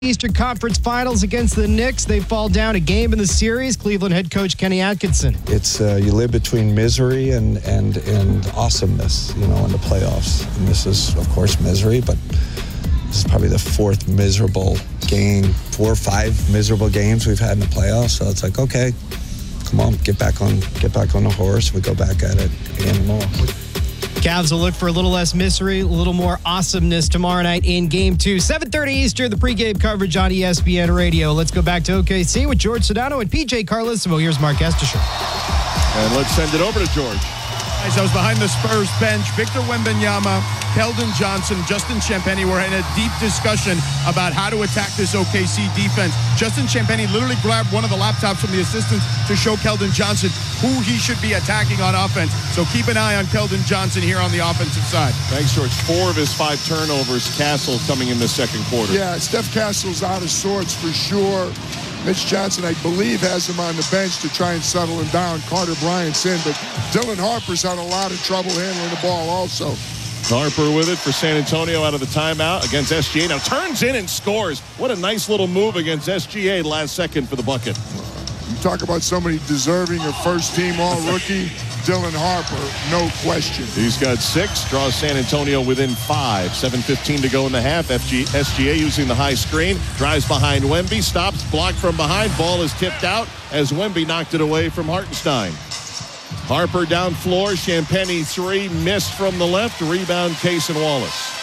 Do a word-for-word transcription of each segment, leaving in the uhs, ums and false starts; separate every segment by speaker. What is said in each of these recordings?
Speaker 1: Eastern Conference Finals against the Knicks. They fall down a game in the series. Cleveland head coach Kenny Atkinson.
Speaker 2: It's uh, you live between misery and, and, and awesomeness, you know, in the playoffs. And this is, of course, misery, but this is probably the fourth miserable game, four or five miserable games we've had in the playoffs. So it's like, okay, come on, get back on, get back on the horse. We go back at it again tomorrow.
Speaker 1: Cavs will look for a little less misery, a little more awesomeness tomorrow night in Game two. seven thirty Eastern, the pregame coverage on E S P N Radio. Let's go back to O K C with George Sedano and P J Carlissimo. Here's Mark Estisher.
Speaker 3: And let's send it over to George.
Speaker 4: As I was behind the Spurs bench, Victor Wembanyama, Keldon Johnson, Justin Champagnie were in a deep discussion about how to attack this O K C defense. Justin Champagnie literally grabbed one of the laptops from the assistants to show Keldon Johnson who he should be attacking on offense. So keep an eye on Keldon Johnson here on the offensive side.
Speaker 3: Thanks, George. Four of his five turnovers, Castle coming in the second quarter.
Speaker 5: Yeah, Steph Castle's out of sorts for sure. Mitch Johnson, I believe, has him on the bench to try and settle him down. Carter Bryant's in, but Dylan Harper's had a lot of trouble handling the ball also.
Speaker 3: Harper with it for San Antonio out of the timeout against S G A. Now turns in and scores. What a nice little move against S G A last second for the bucket.
Speaker 5: You talk about somebody deserving a first-team all-rookie. Dylan Harper, no question.
Speaker 3: He's got six, draws San Antonio within five. seven fifteen to go in the half. F G, S G A using the high screen, drives behind Wemby, stops, blocked from behind. Ball is tipped out as Wemby knocked it away from Hartenstein. Harper down floor, Champagnie three, missed from the left. Rebound, Cason Wallace.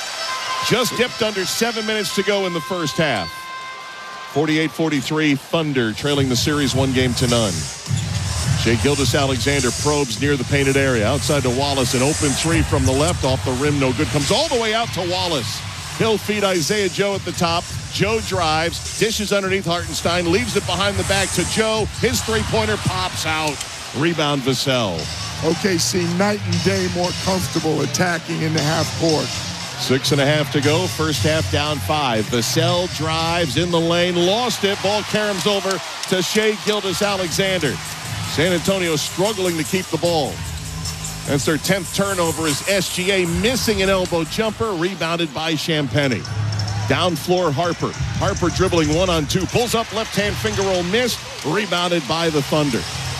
Speaker 3: Just dipped under seven minutes to go in the first half. forty-eight forty-three, Thunder trailing the series one game to none. Shai Gilgeous-Alexander probes near the painted area. Outside to Wallace, an open three from the left, off the rim, no good. Comes all the way out to Wallace. He'll feed Isaiah Joe at the top. Joe drives, dishes underneath Hartenstein, leaves it behind the back to Joe. His three-pointer pops out. Rebound, Vassell.
Speaker 5: O K C night and day more comfortable attacking in the half court.
Speaker 3: Six and a half to go. First half down five. Vassell drives in the lane, lost it. Ball caroms over to Shai Gilgeous-Alexander. San Antonio struggling to keep the ball. That's their tenth turnover as S G A missing an elbow jumper, rebounded by Champagnie. Down floor, Harper. Harper dribbling one on two. Pulls up, left-hand finger roll, missed. Rebounded by the Thunder.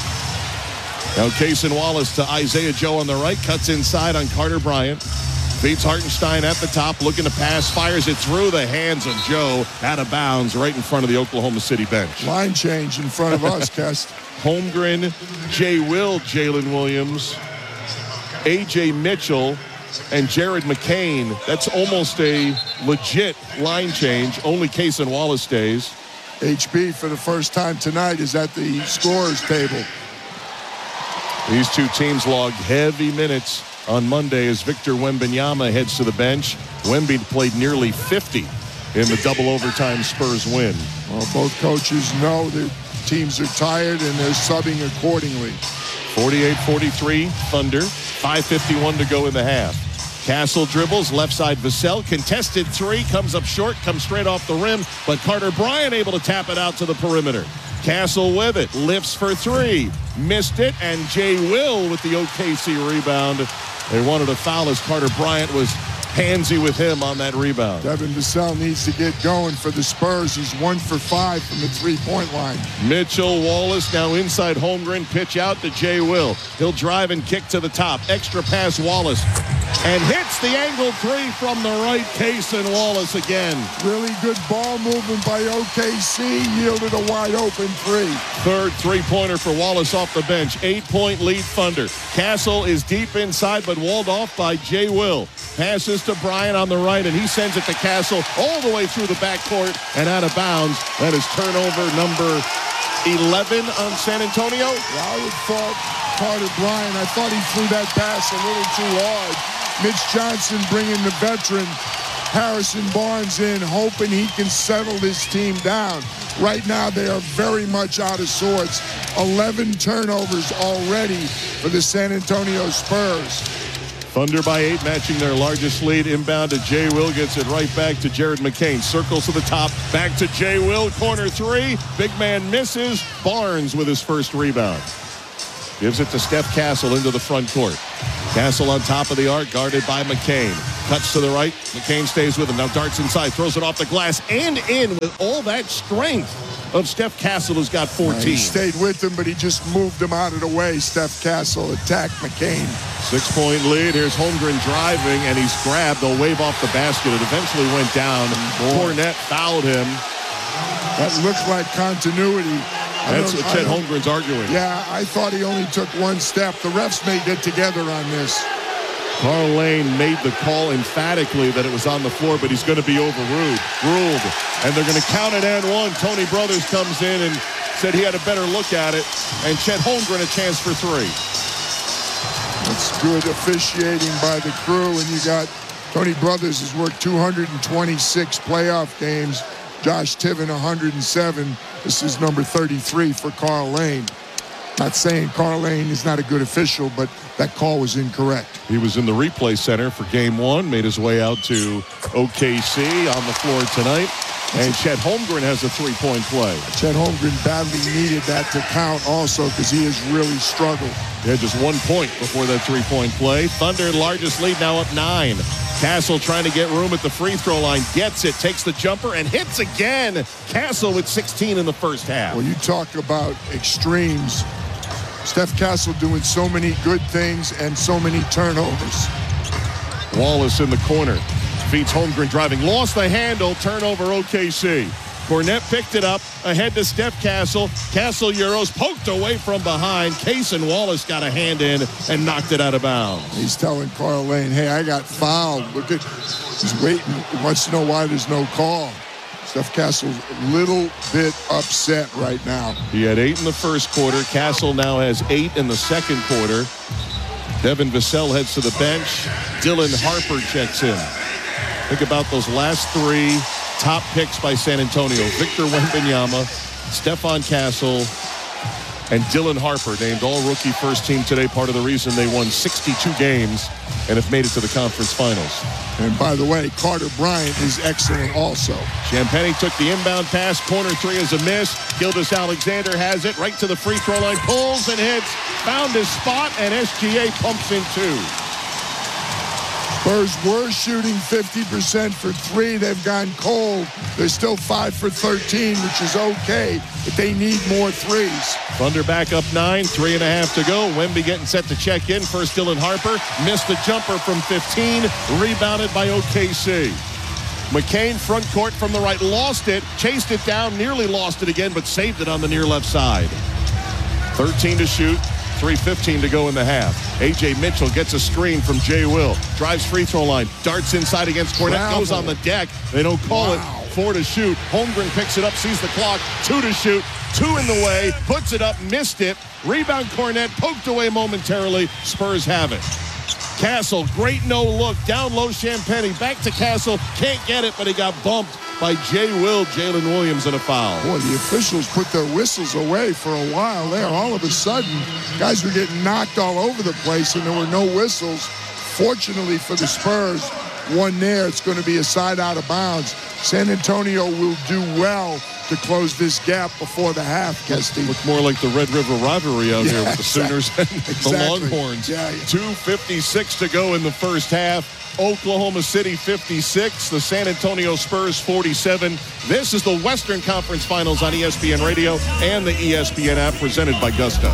Speaker 3: Now Cason Wallace to Isaiah Joe on the right. Cuts inside on Carter Bryant. Beats Hartenstein at the top, looking to pass. Fires it through the hands of Joe. Out of bounds right in front of the Oklahoma City bench.
Speaker 5: Line change in front of us, Kest.
Speaker 3: Holmgren, Jay Will, Jalen Williams, A J Mitchell, and Jared McCain. That's almost a legit line change. Only Cason Wallace stays.
Speaker 5: H B for the first time tonight is at the scorer's table.
Speaker 3: These two teams logged heavy minutes on Monday as Victor Wembanyama heads to the bench. Wemby played nearly fifty in the double overtime Spurs win.
Speaker 5: Well, both coaches know their teams are tired and they're subbing accordingly.
Speaker 3: forty-eight forty-three Thunder. five fifty-one to go in the half. Castle dribbles, left side Vassell. Contested three, comes up short, comes straight off the rim, but Carter Bryant able to tap it out to the perimeter. Castle with it, lifts for three, missed it, and Jay Will with the O K C rebound. They wanted a foul as Carter Bryant was handsy with him on that rebound.
Speaker 5: Devin Vassell needs to get going for the Spurs. He's one for five from the three-point line.
Speaker 3: Mitchell, Wallace now inside Holmgren, pitch out to Jay Will. He'll drive and kick to the top. Extra pass, Wallace. And hits the angle three from the right. Cason Wallace again.
Speaker 5: Really good ball movement by O K C. Yielded a wide open three.
Speaker 3: Third three-pointer for Wallace off the bench. Eight-point lead Thunder. Castle is deep inside but walled off by Jay Will. Passes to Bryant on the right, and he sends it to Castle all the way through the backcourt and out of bounds. That is turnover number eleven on San Antonio.
Speaker 5: Yeah, I would thought Carter Bryant, I thought he threw that pass a little too hard. Mitch Johnson bringing the veteran Harrison Barnes in, hoping he can settle this team down. Right now, they are very much out of sorts. eleven turnovers already for the San Antonio Spurs.
Speaker 3: Thunder by eight, matching their largest lead. Inbound to Jay Will, gets it right back to Jared McCain. Circles to the top, back to Jay Will, corner three. Big man misses. Barnes with his first rebound. Gives it to Steph Castle into the front court. Castle on top of the arc, guarded by McCain. Cuts to the right. McCain stays with him. Now darts inside. Throws it off the glass and in with all that strength of Steph Castle, who's got fourteen.
Speaker 5: He stayed with him, but he just moved him out of the way. Steph Castle attacked McCain.
Speaker 3: Six-point lead. Here's Holmgren driving, and he's grabbed. They'll wave off the basket. It eventually went down. Kornet fouled him.
Speaker 5: That looked like continuity.
Speaker 3: That's what Chet Holmgren's arguing.
Speaker 5: Yeah, I thought he only took one step. The refs may get together on this.
Speaker 3: Carl Lane made the call emphatically that it was on the floor, but he's going to be overruled. Ruled. And they're going to count it and one. Tony Brothers comes in and said he had a better look at it. And Chet Holmgren a chance for three.
Speaker 5: It's good officiating by the crew. And you got Tony Brothers has worked two hundred twenty-six playoff games. Josh Tiven one hundred seven. This is number thirty-three for Carl Lane. Not saying Carl Lane is not a good official, but that call was incorrect.
Speaker 3: He was in the replay center for game one, made his way out to O K C on the floor tonight. And Chet Holmgren has a three-point play.
Speaker 5: Chet Holmgren badly needed that to count also because he has really struggled.
Speaker 3: He had just one point before that three-point play. Thunder, largest lead, now up nine. Castle trying to get room at the free throw line. Gets it, takes the jumper, and hits again. Castle with sixteen in the first half.
Speaker 5: Well, you talk about extremes. Steph Castle doing so many good things and so many turnovers.
Speaker 3: Wallace in the corner. Feeds Holmgren driving. Lost the handle. Turnover O K C. Kornet picked it up. Ahead to Steph Castle. Castle Euros poked away from behind. Case and Wallace got a hand in and knocked it out of bounds.
Speaker 5: He's telling Carl Lane, hey, I got fouled. Look at, he's waiting. He wants to know why there's no call. Steph Castle's a little bit upset right now.
Speaker 3: He had eight in the first quarter. Castle now has eight in the second quarter. Devin Vassell heads to the bench. Dylan Harper checks in. Think about those last three top picks by San Antonio. Victor Wembanyama, Stephon Castle, and Dylan Harper named all-rookie first team today. Part of the reason they won sixty-two games and have made it to the conference finals.
Speaker 5: And by the way, Carter Bryant is excellent also.
Speaker 3: Champagnie took the inbound pass. Corner three is a miss. Gildas Alexander has it right to the free throw line. Pulls and hits. Found his spot, and S G A pumps in two.
Speaker 5: Spurs were shooting fifty percent for three. They've gone cold. They're still five for thirteen, which is okay, but they need more threes.
Speaker 3: Thunder back up nine, three and a half to go. Wemby getting set to check in. First, Dylan Harper missed the jumper from fifteen, rebounded by O K C. McCain front court from the right, lost it, chased it down, nearly lost it again, but saved it on the near left side. thirteen to shoot. three fifteen to go in the half. A J Mitchell gets a screen from Jay Will. Drives free throw line. Darts inside against Kornet.
Speaker 5: Travel.
Speaker 3: Goes on the deck. They don't call
Speaker 5: Wow.
Speaker 3: it. Four to shoot. Holmgren picks it up, sees the clock. Two to shoot. Two in the way. Puts it up, missed it. Rebound Kornet. Poked away momentarily. Spurs have it. Castle, great no look. Down low Champagnie. Back to Castle. Can't get it, but he got bumped by Jay Will. Jalen Williams in a foul.
Speaker 5: Boy, the officials put their whistles away for a while there. All of a sudden, guys were getting knocked all over the place, and there were no whistles. Fortunately for the Spurs, one there. It's going to be a side out of bounds. San Antonio will do well to close this gap before the half, Kesty.
Speaker 3: Look more like the Red River rivalry out
Speaker 5: Yeah,
Speaker 3: here with the Sooners and
Speaker 5: exactly.
Speaker 3: the Longhorns.
Speaker 5: Yeah, yeah.
Speaker 3: two fifty-six to go in the first half. Oklahoma City fifty-six, the San Antonio Spurs forty-seven. This is the Western Conference Finals on E S P N Radio and the E S P N app, presented by Gusto.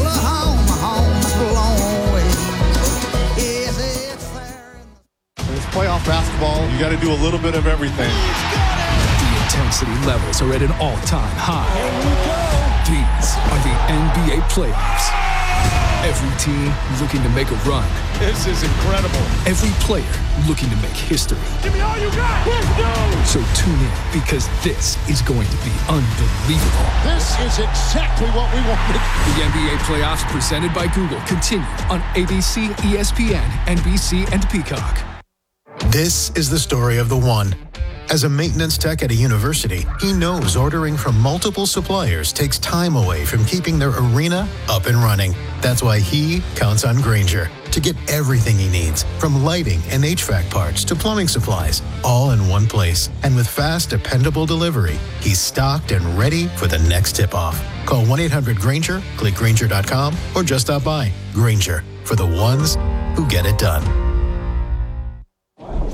Speaker 6: It's playoff basketball. You got to do a little bit of everything.
Speaker 7: The intensity levels are at an all-time high. These are the N B A playoffs. Every team looking to make a run.
Speaker 6: This is incredible.
Speaker 7: Every player looking to make history.
Speaker 6: Give me all you got. Let's go.
Speaker 7: So tune in, because this is going to be unbelievable.
Speaker 6: This is exactly what we wanted.
Speaker 7: The N B A playoffs, presented by Google, continue on A B C, E S P N, N B C, and Peacock.
Speaker 8: This is the story of the one. As a maintenance tech at a university, he knows ordering from multiple suppliers takes time away from keeping their arena up and running. That's why he counts on Grainger to get everything he needs, from lighting and H V A C parts to plumbing supplies, all in one place. And with fast, dependable delivery, he's stocked and ready for the next tip-off. Call one eight hundred Grainger, click Grainger dot com, or just stop by. Grainger, for the ones who get it done.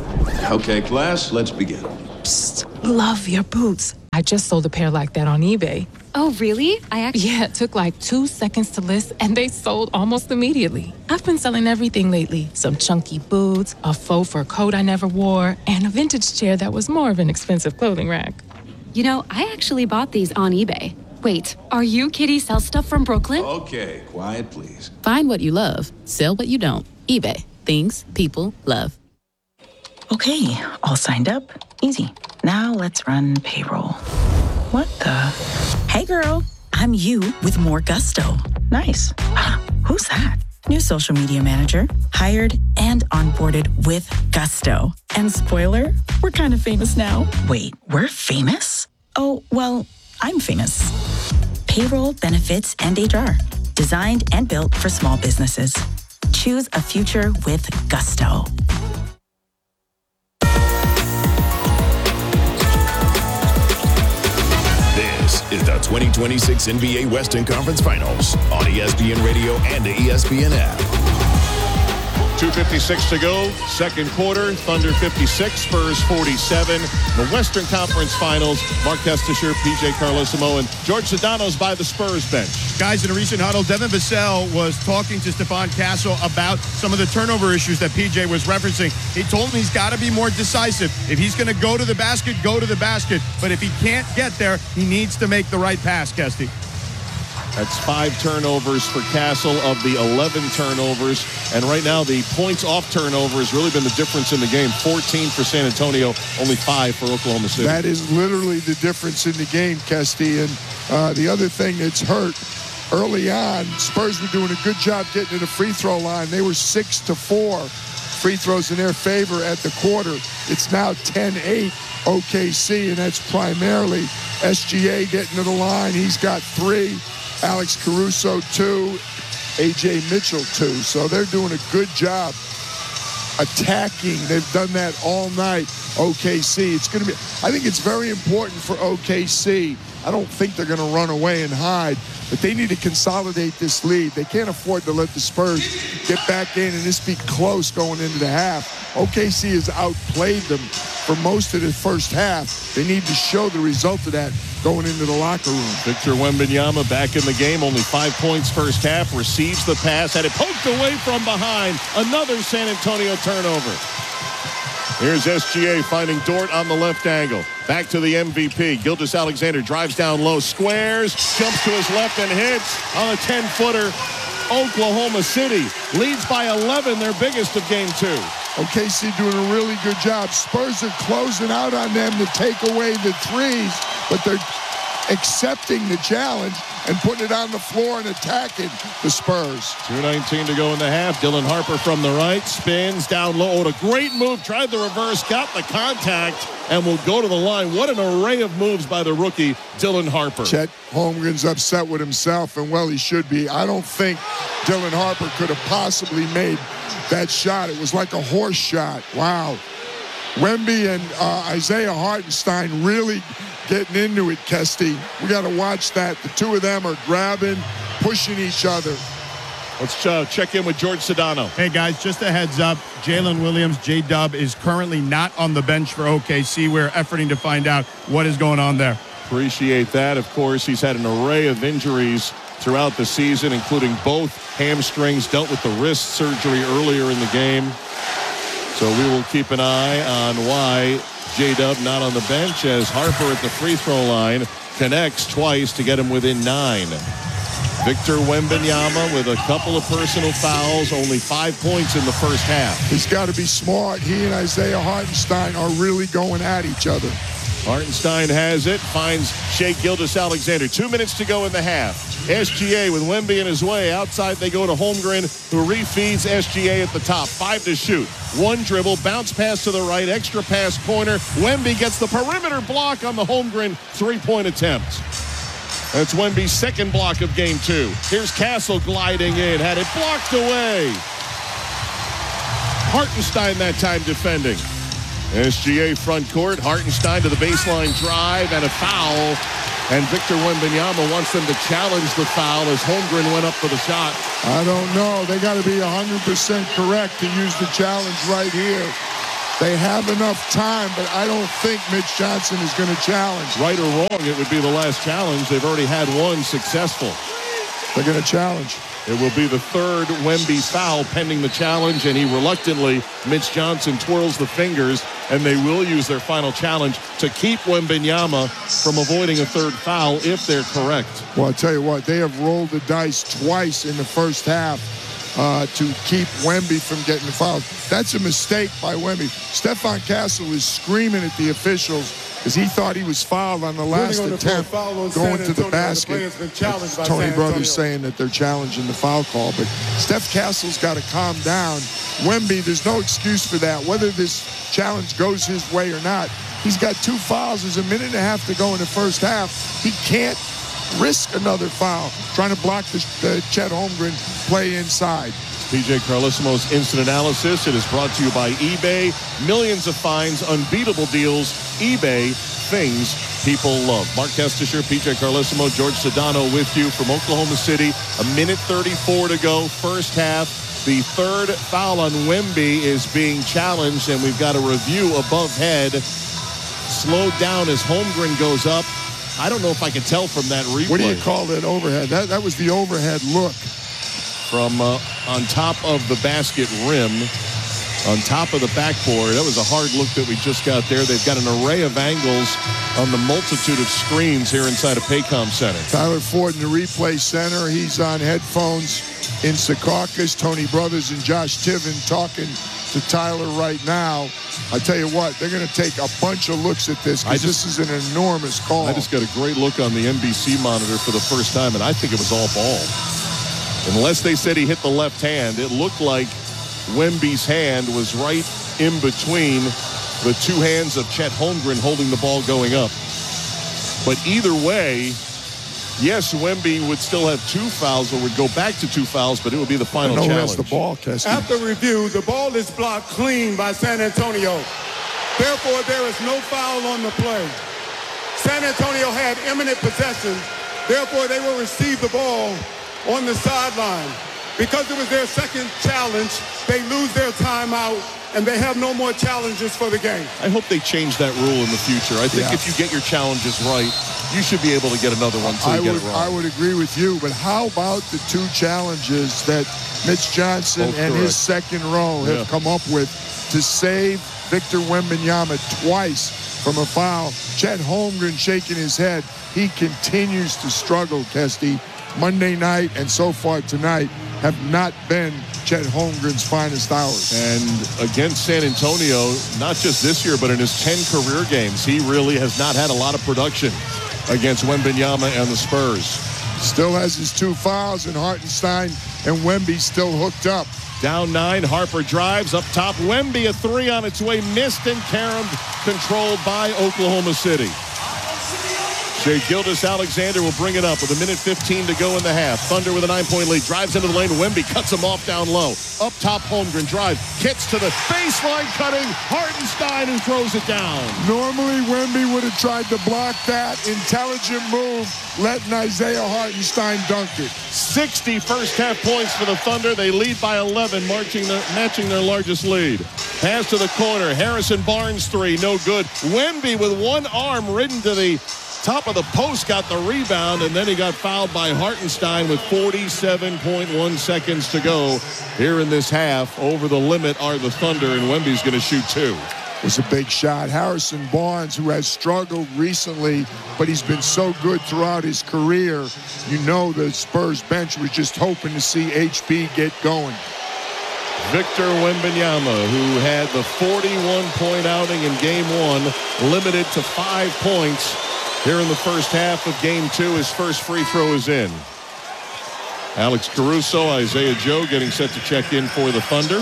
Speaker 9: Okay, class, let's begin.
Speaker 10: Psst, love your boots. I just sold a pair like that on eBay.
Speaker 11: Oh, really? I actually...
Speaker 10: Yeah, it took like two seconds to list, and they sold almost immediately. I've been selling everything lately. Some chunky boots, a faux fur coat I never wore, and a vintage chair that was more of an expensive clothing rack.
Speaker 11: You know, I actually bought these on eBay. Wait, are you Kitty Sell Stuff from Brooklyn?
Speaker 9: Okay, quiet, please.
Speaker 12: Find what you love. Sell what you don't. eBay. Things people love.
Speaker 13: Okay, all signed up. Easy. Now let's run payroll. What the? Hey girl, I'm you with more gusto. Nice. Who's that? New social media manager. Hired and onboarded with gusto. And spoiler, we're kind of famous now. Wait, we're famous? Oh, well, I'm famous. Payroll, benefits, and H R. Designed and built for small businesses. Choose a future with gusto.
Speaker 14: This is the twenty twenty-six N B A Western Conference Finals on E S P N Radio and the E S P N app.
Speaker 3: two fifty-six to go, second quarter. Thunder fifty-six, Spurs forty-seven. The Western Conference Finals, Mark Kestisher, P J Carlesimo, and George Sedano's by the Spurs bench.
Speaker 4: Guys, in a recent huddle, Devin Vassell was talking to Stephon Castle about some of the turnover issues that P J was referencing. He told him he's got to be more decisive. If he's going to go to the basket, go to the basket. But if he can't get there, he needs to make the right pass, Kesty.
Speaker 3: That's five turnovers for Castle of the eleven turnovers. And right now, the points off turnover has really been the difference in the game. fourteen for San Antonio, only five for Oklahoma City.
Speaker 5: That is literally the difference in the game, Kesty. And uh, the other thing that's hurt, early on, Spurs were doing a good job getting to the free throw line. They were six to four free throws in their favor at the quarter. It's now ten eight O K C, and that's primarily S G A getting to the line. He's got three. Alex Caruso, two. A J Mitchell, two. So they're doing a good job attacking. They've done that all night, O K C. It's going to be, I think it's very important for O K C. I don't think they're going to run away and hide, but they need to consolidate this lead. They can't afford to let the Spurs get back in and this be close going into the half. O K C has outplayed them for most of the first half. They need to show the result of that going into the locker room.
Speaker 3: Victor Wembanyama back in the game, only five points first half, receives the pass, had it poked away from behind. Another San Antonio turnover. Here's S G A finding Dort on the left angle. Back to the M V P. Gilgeous-Alexander drives down low, squares, jumps to his left and hits on a ten-footer. Oklahoma City leads by eleven, their biggest of game two.
Speaker 5: O K C doing a really good job. Spurs are closing out on them to take away the threes, but they're accepting the challenge and putting it on the floor and attacking the Spurs.
Speaker 3: two nineteen to go in the half. Dylan Harper from the right, spins down low. What a great move. Tried the reverse, got the contact, and will go to the line. What an array of moves by the rookie, Dylan Harper.
Speaker 5: Chet Holmgren's upset with himself, and well, he should be. I don't think Dylan Harper could have possibly made that shot. It was like a horse shot. Wow. Wemby and uh, Isaiah Hartenstein really getting into it, Kesty. We got to watch that. The two of them are grabbing, pushing each other.
Speaker 3: Let's uh, check in with George Sedano.
Speaker 4: Hey, guys, just a heads up. Jalen Williams, J-Dub, is currently not on the bench for O K C. We're efforting to find out what is going on there.
Speaker 3: Appreciate that. Of course, he's had an array of injuries throughout the season, including both hamstrings, dealt with the wrist surgery earlier in the game. So we will keep an eye on why J-Dub not on the bench, as Harper at the free throw line connects twice to get him within nine. Victor Wembanyama with a couple of personal fouls, only five points in the first half.
Speaker 5: He's got to be smart. He and Isaiah Hartenstein are really going at each other.
Speaker 3: Hartenstein has it, finds Shai Gilgeous-Alexander. Two minutes to go in the half. S G A with Wemby in his way. Outside they go to Holmgren, who refeeds S G A at the top. Five to shoot. One dribble, bounce pass to the right, extra pass corner. Wemby gets the perimeter block on the Holmgren three-point attempt. That's Wemby's second block of game two. Here's Castle gliding in, had it blocked away. Hartenstein that time defending. S G A front court, Hartenstein to the baseline drive and a foul. And Victor Wembanyama wants them to challenge the foul as Holmgren went up for the shot.
Speaker 5: I don't know. They got to be one hundred percent correct to use the challenge right here. They have enough time, but I don't think Mitch Johnson is going to challenge.
Speaker 3: Right or wrong, it would be the last challenge. They've already had one successful.
Speaker 5: They're going to challenge.
Speaker 3: It will be the third Wemby foul pending the challenge, and he reluctantly, Mitch Johnson twirls the fingers, and they will use their final challenge to keep Wembanyama from avoiding a third foul if they're correct.
Speaker 5: Well, I'll tell you what, they have rolled the dice twice in the first half uh, to keep Wemby from getting the foul. That's a mistake by Wemby. Stefan Castle is screaming at the officials because he thought he was fouled on the last
Speaker 15: on the
Speaker 5: attempt going to the basket.
Speaker 15: The
Speaker 5: Tony Brothers saying that they're challenging the foul call, but Steph Castle's got to calm down. Wemby, there's no excuse for that. Whether this challenge goes his way or not, he's got two fouls. There's a minute and a half to go in the first half. He can't risk another foul trying to block the, the Chet Holmgren play inside.
Speaker 3: P J Carlesimo's Instant Analysis. It is brought to you by eBay. Millions of finds, unbeatable deals. eBay, things people love. Mark Kestisher, P J Carlesimo, George Sedano with you from Oklahoma City. A minute thirty-four to go, first half. The third foul on Wemby is being challenged, and we've got a review above head. Slowed down as Holmgren goes up. I don't know if I can tell from that replay.
Speaker 5: What do you call that overhead? That, that was the overhead look.
Speaker 3: From uh, on top of the basket rim, on top of the backboard. That was a hard look that we just got there. They've got an array of angles on the multitude of screens here inside of Paycom Center.
Speaker 5: Tyler Ford in the replay center. He's on headphones in Secaucus. Tony Brothers and Josh Tiven talking to Tyler right now. I tell you what, they're going to take a bunch of looks at this because this is an enormous call.
Speaker 3: I just got a great look on the N B C monitor for the first time, and I think it was all ball. Unless they said he hit the left hand, it looked like Wemby's hand was right in between the two hands of Chet Holmgren holding the ball going up. But either way, yes, Wemby would still have two fouls or would go back to two fouls, but it would be the final
Speaker 5: challenge.
Speaker 3: challenge.
Speaker 5: The ball, Kesty.
Speaker 15: After review, the ball is blocked clean by San Antonio. Therefore, there is no foul on the play. San Antonio had imminent possession. Therefore, they will receive the ball on the sideline. Because it was their second challenge, they lose their timeout, and they have no more challenges for the game.
Speaker 3: I hope they change that rule in the future. I think yeah. if you get your challenges right, you should be able to get another one until
Speaker 5: I
Speaker 3: you get
Speaker 5: would,
Speaker 3: it wrong.
Speaker 5: I would agree with you, but how about the two challenges that Mitch Johnson
Speaker 3: Both
Speaker 5: and
Speaker 3: correct.
Speaker 5: his second row have yeah. come up with to save Victor Wembanyama twice from a foul? Chet Holmgren shaking his head. He continues to struggle, Kesty. Monday night and so far tonight have not been Chet Holmgren's finest hours.
Speaker 3: And against San Antonio, not just this year, but in his ten career games, he really has not had a lot of production against Wembanyama and the Spurs.
Speaker 5: Still has his two fouls, and Hartenstein and Wemby still hooked up.
Speaker 3: Down nine, Harper drives up top. Wemby, a three on its way, missed and caromed, controlled by Oklahoma City. Shai Gilgeous-Alexander will bring it up with a minute fifteen to go in the half. Thunder with a nine-point lead. Drives into the lane. Wemby cuts him off down low. Up top, Holmgren drives. Kicks to the baseline, cutting. Hartenstein who throws it down.
Speaker 5: Normally, Wemby would have tried to block that. Intelligent move, letting Isaiah Hartenstein dunk it.
Speaker 3: sixty first half points for the Thunder. They lead by eleven, marching their, matching their largest lead. Pass to the corner. Harrison Barnes three, no good. Wemby with one arm ridden to the top of the post, got the rebound, and then he got fouled by Hartenstein with forty-seven point one seconds to go here in this half. Over the limit are the Thunder, and Wemby's going to shoot two.
Speaker 5: It was a big shot. Harrison Barnes, who has struggled recently, but he's been so good throughout his career. You know the Spurs bench was just hoping to see H B get going.
Speaker 3: Victor Wembanyama, who had the forty-one point outing in game one, limited to five points. Here in the first half of game two, his first free throw is in. Alex Caruso, Isaiah Joe getting set to check in for the Thunder.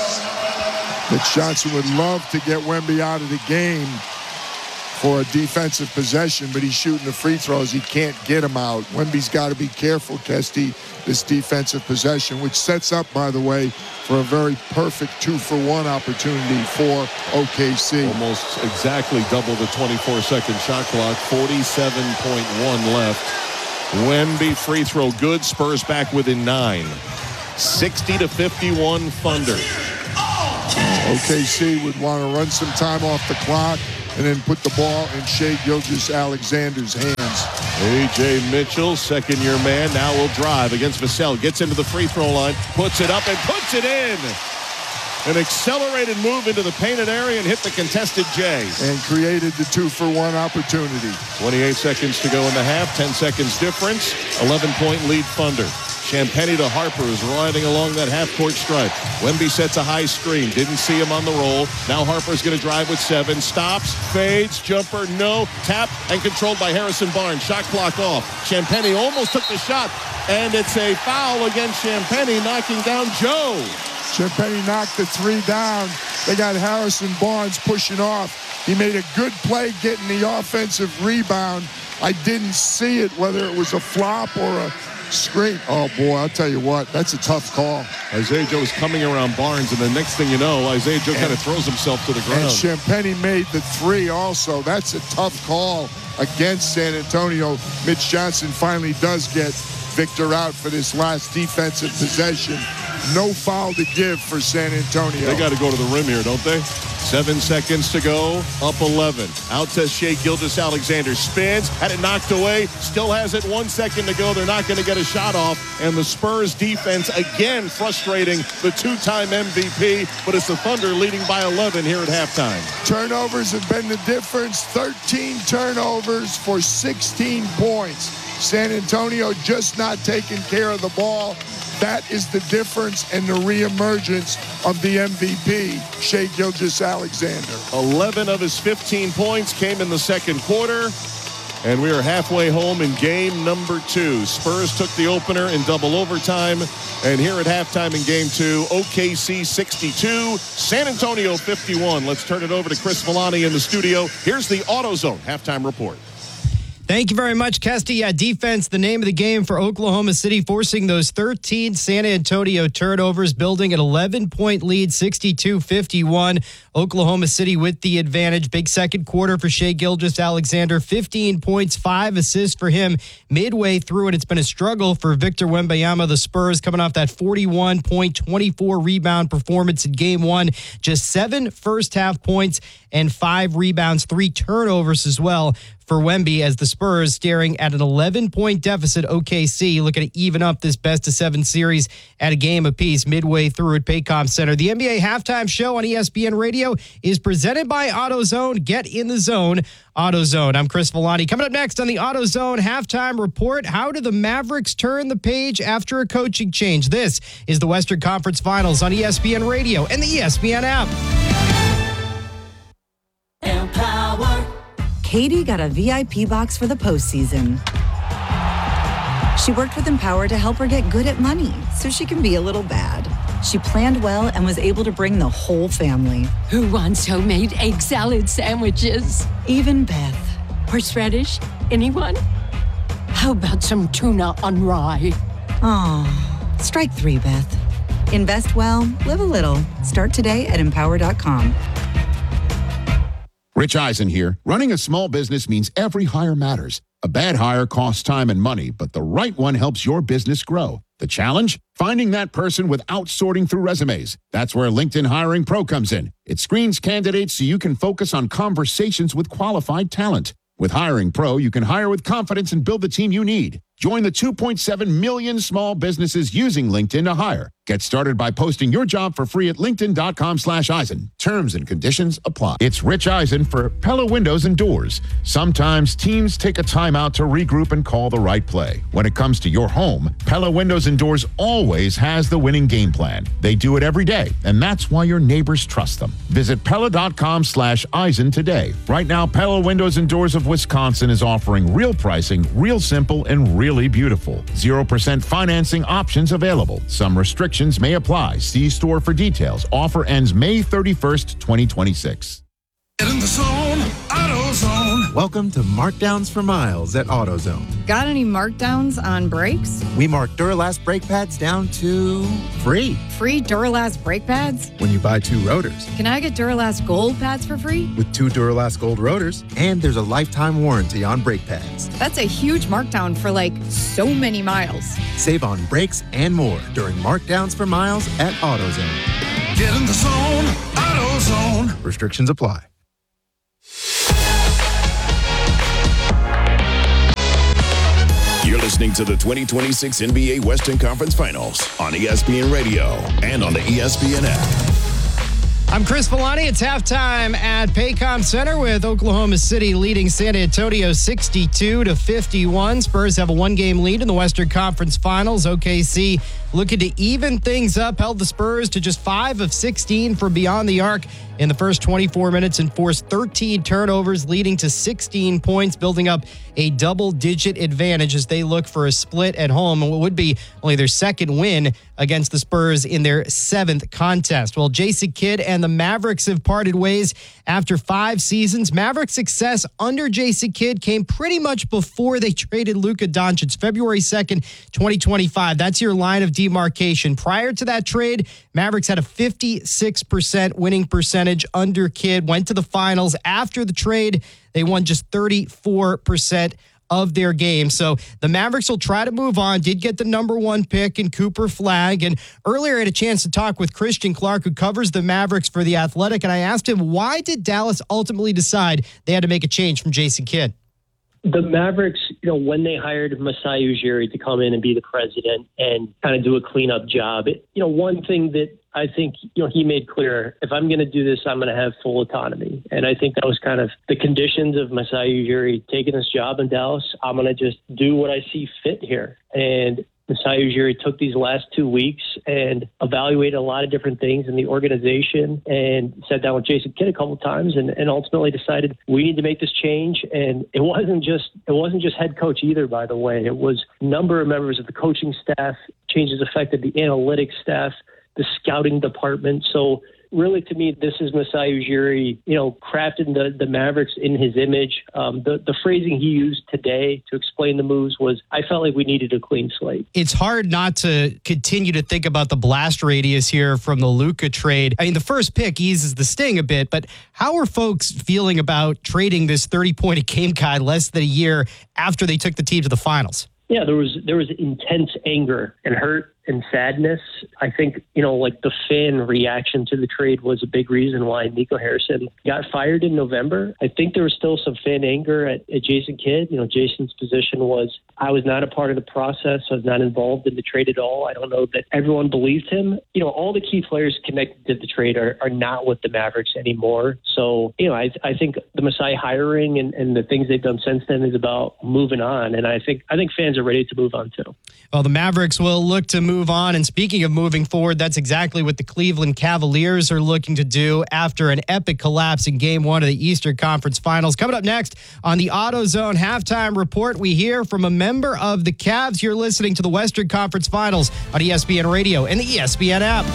Speaker 5: Mitch Johnson would love to get Wemby out of the game for a defensive possession, but he's shooting the free throws. He can't get him out. Wemby's got to be careful, Kesty, this defensive possession, which sets up, by the way, for a very perfect two-for-one opportunity for O K C.
Speaker 3: Almost exactly double the twenty-four second shot clock. forty-seven point one left. Wemby free throw good. Spurs back within nine. sixty to fifty-one Thunder.
Speaker 5: O K C would want to run some time off the clock and then put the ball in Shai Gilgeous-Alexander's hands.
Speaker 3: A J Mitchell, second-year man, now will drive against Vassell. Gets into the free throw line, puts it up and puts it in. An accelerated move into the painted area and hit the contested J.
Speaker 5: And created the two-for-one opportunity.
Speaker 3: twenty-eight seconds to go in the half, ten seconds difference, eleven-point lead Thunder. Champagnie to Harper is riding along that half-court stripe. Wemby sets a high screen. Didn't see him on the roll. Now Harper's going to drive with seven. Stops, fades, jumper, no. Tap and controlled by Harrison Barnes. Shot clock off. Champagnie almost took the shot. And it's a foul against Champagnie, knocking down Joe.
Speaker 5: Champagnie knocked the three down. They got Harrison Barnes pushing off. He made a good play getting the offensive rebound. I didn't see it, whether it was a flop or a screen. Oh, boy, I'll tell you what, that's a tough call.
Speaker 3: Isaiah Joe's coming around Barnes, and the next thing you know, Isaiah Joe kind of throws himself to the ground.
Speaker 5: And Champagnie made the three also. That's a tough call against San Antonio. Mitch Johnson finally does get Victor out for this last defensive possession. No foul to give for San Antonio.
Speaker 3: They got to go to the rim here, don't they? Seven seconds to go, up eleven. Out to Shai Gilgeous-Alexander. Spins, had it knocked away, still has it one second to go. They're not going to get a shot off. And the Spurs defense again frustrating the two-time M V P. But it's the Thunder leading by eleven here at halftime.
Speaker 5: Turnovers have been the difference. thirteen turnovers for sixteen points. San Antonio just not taking care of the ball. That is the difference and the reemergence of the M V P, Shai Gilgeous-Alexander.
Speaker 3: eleven of his fifteen points came in the second quarter. And we are halfway home in game number two. Spurs took the opener in double overtime. And here at halftime in game two, O K C sixty-two, San Antonio fifty-one. Let's turn it over to Chris Villani in the studio. Here's the AutoZone halftime report.
Speaker 1: Thank you very much, Kesty. Yeah, defense, the name of the game for Oklahoma City, forcing those thirteen San Antonio turnovers, building an eleven-point lead, sixty-two fifty-one. Oklahoma City with the advantage. Big second quarter for Shai Gilgeous-Alexander, fifteen points, five assists for him midway through, and it's been a struggle for Victor Wembanyama. The Spurs coming off that forty-one point, twenty-four rebound performance in game one. Just seven first-half points and five rebounds, three turnovers as well for Wemby, as the Spurs staring at an eleven-point deficit. O K C looking to even up this best-of-seven series at a game apiece midway through at Paycom Center. The N B A Halftime Show on E S P N Radio is presented by AutoZone. Get in the zone, AutoZone. I'm Chris Villani. Coming up next on the AutoZone Halftime Report, how do the Mavericks turn the page after a coaching change? This is the Western Conference Finals on E S P N Radio and the E S P N app.
Speaker 16: Empower. Katie got a V I P box for the postseason. She worked with Empower to help her get good at money so she can be a little bad. She planned well and was able to bring the whole family.
Speaker 17: Who wants homemade egg salad sandwiches?
Speaker 16: Even Beth.
Speaker 17: Horseradish? Anyone? How about some tuna on rye?
Speaker 16: Aw, strike three, Beth. Invest well, live a little. Start today at empower dot com.
Speaker 18: Rich Eisen here. Running a small business means every hire matters. A bad hire costs time and money, but the right one helps your business grow. The challenge? Finding that person without sorting through resumes. That's where LinkedIn Hiring Pro comes in. It screens candidates so you can focus on conversations with qualified talent. With Hiring Pro, you can hire with confidence and build the team you need. Join the two point seven million small businesses using LinkedIn to hire. Get started by posting your job for free at linkedin.com slash Eisen. Terms and conditions apply. It's Rich Eisen for Pella Windows and Doors. Sometimes teams take a timeout to regroup and call the right play. When it comes to your home, Pella Windows and Doors always has the winning game plan. They do it every day, and that's why your neighbors trust them. Visit Pella.com slash Eisen today. Right now, Pella Windows and Doors of Wisconsin is offering real pricing, real simple, and really beautiful. zero percent financing options available. Some restrictions may apply. See store for details. Offer ends May thirty-first, twenty twenty-six.
Speaker 19: Get in the zone, AutoZone. Welcome to Markdowns for Miles at AutoZone.
Speaker 20: Got any markdowns on brakes?
Speaker 19: We mark Duralast brake pads down to free.
Speaker 20: Free Duralast brake pads?
Speaker 19: When you buy two rotors.
Speaker 20: Can I get Duralast Gold pads for free?
Speaker 19: With two Duralast Gold rotors, and there's a lifetime warranty on brake pads.
Speaker 20: That's a huge markdown for like so many miles.
Speaker 19: Save on brakes and more during Markdowns for Miles at AutoZone. Get in the zone, AutoZone. Restrictions apply.
Speaker 14: You're listening to the twenty twenty-six N B A Western Conference Finals on E S P N Radio and on the E S P N app.
Speaker 1: I'm Chris Villani. It's halftime at Paycom Center with Oklahoma City leading San Antonio sixty-two to fifty-one. Spurs have a one-game lead in the Western Conference Finals. O K C looking to even things up, held the Spurs to just five of sixteen from beyond the arc in the first twenty-four minutes and forced thirteen turnovers, leading to sixteen points, building up a double-digit advantage as they look for a split at home, and what would be only their second win against the Spurs in their seventh contest. Well, Jason Kidd and the Mavericks have parted ways after five seasons. Mavericks' success under Jason Kidd came pretty much before they traded Luka Doncic, February second, twenty twenty-five. That's your line of demarcation. Prior to that trade, Mavericks had a fifty-six percent winning percentage under Kidd, went to the finals. After the trade, they won just thirty-four percent of their game. So the Mavericks will try to move on, did get the number one pick in Cooper Flagg. And earlier I had a chance to talk with Christian Clark, who covers the Mavericks for The Athletic. And I asked him, why did Dallas ultimately decide they had to make a change from Jason Kidd?
Speaker 21: The Mavericks, you know, when they hired Masai Ujiri to come in and be the president and kind of do a cleanup job, it, you know, one thing that I think, you know, he made clear, if I'm going to do this, I'm going to have full autonomy. And I think that was kind of the conditions of Masai Ujiri taking this job in Dallas. I'm going to just do what I see fit here. And Masai Ujiri took these last two weeks and evaluated a lot of different things in the organization and sat down with Jason Kidd a couple of times and, and ultimately decided we need to make this change. And it wasn't just it wasn't just head coach either, by the way. It was a number of members of the coaching staff. Changes affected the analytics staff, the scouting department. So really, to me, this is Masai Ujiri, you know, crafting the, the Mavericks in his image. Um, the, the phrasing he used today to explain the moves was, I felt like we needed a clean slate.
Speaker 1: It's hard not to continue to think about the blast radius here from the Luka trade. I mean, the first pick eases the sting a bit, but how are folks feeling about trading this thirty-point a game guy less than a year after they took the team to the finals?
Speaker 21: Yeah, there was there was intense anger and hurt and sadness. I think, you know, like the fan reaction to the trade was a big reason why Nico Harrison got fired in November. I think there was still some fan anger at, at Jason Kidd. You know, Jason's position was, I was not a part of the process. I was not involved in the trade at all. I don't know that everyone believed him. You know, all the key players connected to the trade are, are not with the Mavericks anymore. So, you know, I, I think the Masai hiring and, and the things they've done since then is about moving on. And I think I think fans are ready to move on too.
Speaker 1: Well, the Mavericks will look to move on. And speaking of moving forward, that's exactly what the Cleveland Cavaliers are looking to do after an epic collapse in game one of the Eastern Conference Finals. Coming up next on the AutoZone Halftime Report, we hear from a member of the Cavs. You're listening to the Western Conference Finals on E S P N Radio and the E S P N app.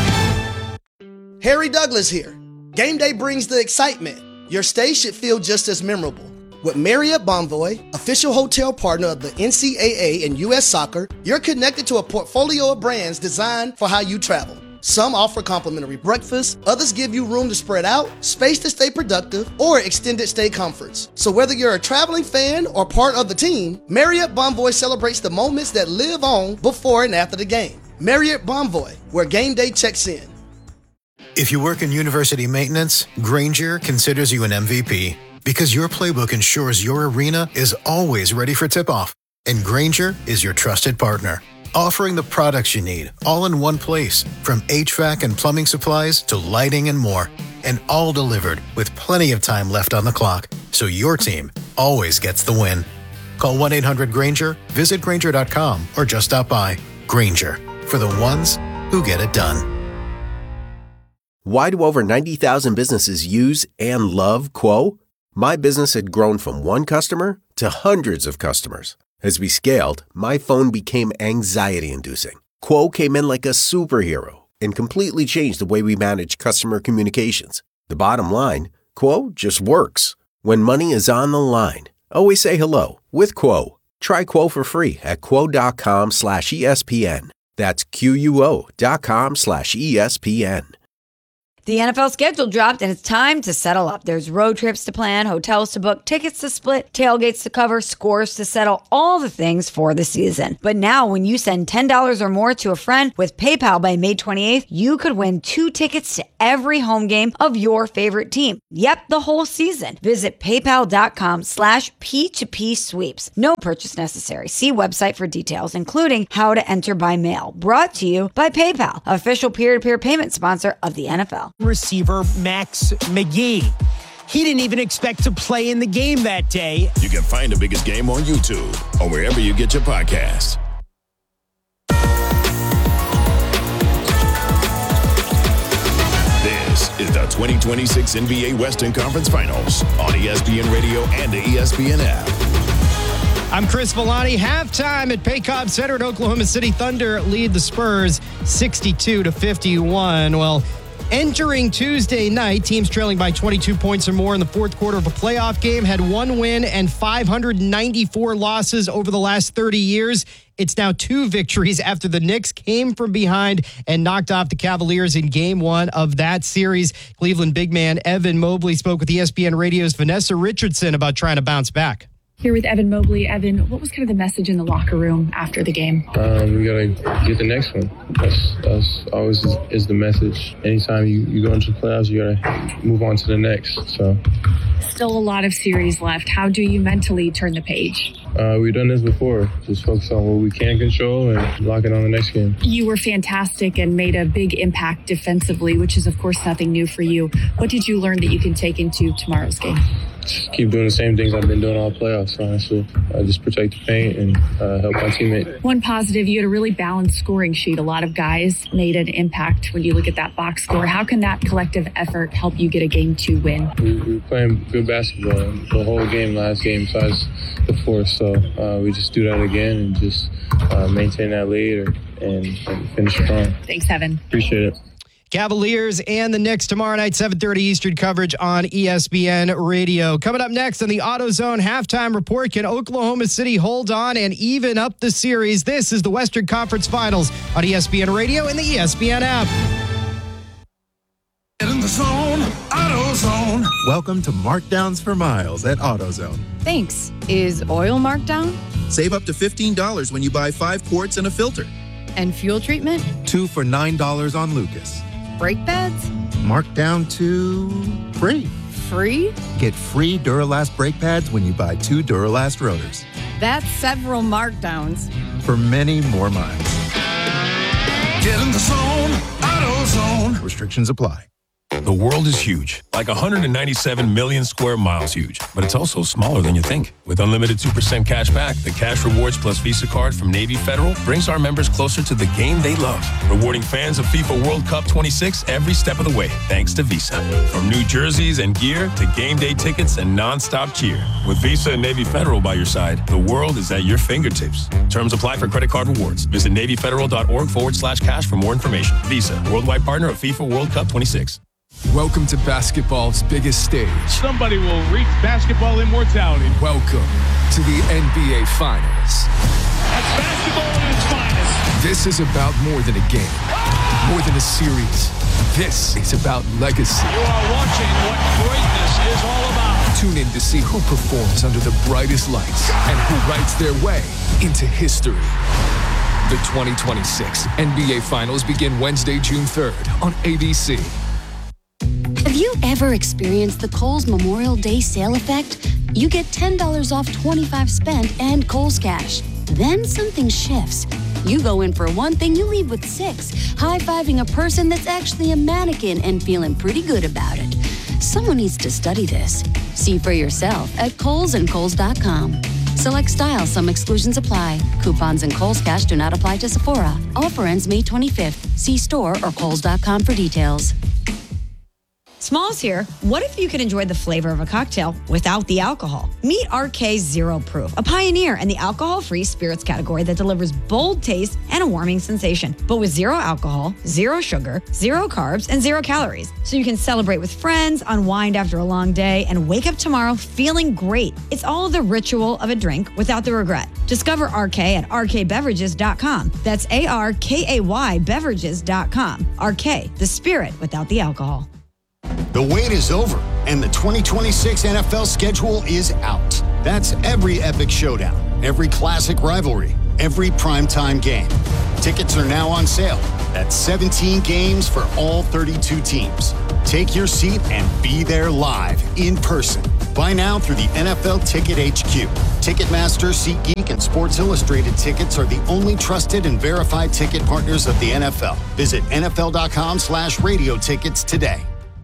Speaker 22: Harry Douglas here. Game day brings the excitement. Your stay should feel just as memorable. With Marriott Bonvoy, official hotel partner of the N C double A and U S Soccer, you're connected to a portfolio of brands designed for how you travel. Some offer complimentary breakfast, others give you room to spread out, space to stay productive, or extended stay comforts. So whether you're a traveling fan or part of the team, Marriott Bonvoy celebrates the moments that live on before and after the game. Marriott Bonvoy, where game day checks in.
Speaker 8: If you work in university maintenance, Grainger considers you an M V P. Because your playbook ensures your arena is always ready for tip-off. And Grainger is your trusted partner, offering the products you need all in one place, from H V A C and plumbing supplies to lighting and more. And all delivered with plenty of time left on the clock, so your team always gets the win. Call one eight hundred Grainger, visit Grainger dot com, or just stop by. Grainger, for the ones who get it done.
Speaker 23: Why do over ninety thousand businesses use and love Quo? My business had grown from one customer to hundreds of customers. As we scaled, my phone became anxiety-inducing. Quo came in like a superhero and completely changed the way we manage customer communications. The bottom line, Quo just works. When money is on the line, always say hello with Quo. Try Quo for free at quo.com slash ESPN. That's Q-U-O dot com slash ESPN.
Speaker 2: The N F L schedule dropped and it's time to settle up. There's road trips to plan, hotels to book, tickets to split, tailgates to cover, scores to settle, all the things for the season. But now when you send ten dollars or more to a friend with PayPal by May twenty-eighth, you could win two tickets to every home game of your favorite team. Yep, the whole season. Visit paypal.com slash P2P sweeps. No purchase necessary. See website for details, including how to enter by mail. Brought to you by PayPal, official peer-to-peer payment sponsor of the N F L.
Speaker 6: Receiver Max McGee. He didn't even expect to play in the game that day.
Speaker 14: You can find the biggest game on YouTube or wherever you get your podcasts. This is the twenty twenty-six N B A Western Conference Finals on E S P N Radio and the E S P N app.
Speaker 1: I'm Chris Villani. Halftime at Paycom Center at Oklahoma City Thunder lead the Spurs sixty-two to fifty-one. Well, entering Tuesday night, teams trailing by twenty-two points or more in the fourth quarter of a playoff game had one win and five hundred ninety-four losses over the last thirty years. It's now two victories after the Knicks came from behind and knocked off the Cavaliers in game one of that series. Cleveland big man Evan Mobley spoke with E S P N Radio's Vanessa Richardson about trying to bounce back.
Speaker 7: Here with Evan Mobley. Evan, what was kind of the message in the locker room after the game?
Speaker 24: Um, we got to get the next one. That's, that's always is, is the message. Anytime you, you go into the playoffs, you got to move on to the next. So,
Speaker 7: still a lot of series left. How do you mentally turn the page?
Speaker 24: Uh, we've done this before. Just focus on what we can control and lock it on the next game.
Speaker 7: You were fantastic and made a big impact defensively, which is, of course, nothing new for you. What did you learn that you can take into tomorrow's game?
Speaker 24: Just keep doing the same things I've been doing all playoffs, honestly. I just protect the paint and uh, help my teammate.
Speaker 7: One positive, you had a really balanced scoring sheet. A lot of guys made an impact when you look at that box score. How can that collective effort help you get a game two win?
Speaker 24: We, we were playing good basketball the whole game, last game, besides the fourth. So uh, we just do that again and just uh, maintain that lead or, and, and finish strong.
Speaker 7: Thanks, Evan.
Speaker 24: Appreciate it.
Speaker 1: Cavaliers and the Knicks tomorrow night, seven thirty Eastern coverage on E S P N Radio. Coming up next on the AutoZone halftime report, can Oklahoma City hold on and even up the series? This is the Western Conference Finals on E S P N Radio and the E S P N app.
Speaker 19: Get in the zone, AutoZone. Welcome to Markdowns for Miles at AutoZone.
Speaker 20: Thanks. Is oil marked down?
Speaker 19: Save up to fifteen dollars when you buy five quarts and a filter.
Speaker 20: And fuel treatment?
Speaker 19: Two for nine dollars on Lucas.
Speaker 20: Brake pads?
Speaker 19: Marked down to free.
Speaker 20: Free?
Speaker 19: Get free Duralast brake pads when you buy two Duralast rotors.
Speaker 20: That's several markdowns.
Speaker 19: For many more miles. Get in the zone, AutoZone. Restrictions apply.
Speaker 25: The world is huge, like one hundred ninety-seven million square miles huge, but it's also smaller than you think. With unlimited two percent cash back, the Cash Rewards Plus Visa card from Navy Federal brings our members closer to the game they love, rewarding fans of FIFA World Cup twenty-six every step of the way, thanks to Visa. From new jerseys and gear to game day tickets and nonstop cheer. With Visa and Navy Federal by your side, the world is at your fingertips. Terms apply for credit card rewards. Visit NavyFederal.org forward slash cash for more information. Visa, worldwide partner of FIFA World Cup twenty-six.
Speaker 26: Welcome to basketball's biggest stage.
Speaker 27: Somebody will reach basketball immortality.
Speaker 26: Welcome to the N B A Finals.
Speaker 27: That's basketball at its finest.
Speaker 26: This is about more than a game, more than a series. This is about legacy.
Speaker 27: You are watching what greatness is all about.
Speaker 26: Tune in to see who performs under the brightest lights and who writes their way into history. The twenty twenty-six N B A Finals begin Wednesday, June third on A B C.
Speaker 28: Have you ever experienced the Kohl's Memorial Day sale effect? You get ten dollars off twenty-five spent and Kohl's Cash. Then something shifts. You go in for one thing, you leave with six, high-fiving a person that's actually a mannequin and feeling pretty good about it. Someone needs to study this. See for yourself at Kohl's and Kohl's dot com. Select style, some exclusions apply. Coupons and Kohl's Cash do not apply to Sephora. Offer ends May twenty-fifth. See store or Kohl's dot com for details.
Speaker 2: Smalls here. What if you could enjoy the flavor of a cocktail without the alcohol? Meet R K Zero Proof, a pioneer in the alcohol-free spirits category that delivers bold taste and a warming sensation, but with zero alcohol, zero sugar, zero carbs, and zero calories. So you can celebrate with friends, unwind after a long day, and wake up tomorrow feeling great. It's all the ritual of a drink without the regret. Discover R K at R K beverages dot com. That's A R K A Y beverages dot com. R K, the spirit without the alcohol.
Speaker 4: The wait is over, and the twenty twenty-six N F L schedule is out. That's every epic showdown, every classic rivalry, every primetime game. Tickets are now on sale. That's seventeen games for all thirty-two teams. Take your seat and be there live, in person. Buy now through the N F L Ticket H Q. Ticketmaster, SeatGeek, and Sports Illustrated tickets are the only trusted and verified ticket partners of the N F L. Visit nfl.com slash radio tickets today.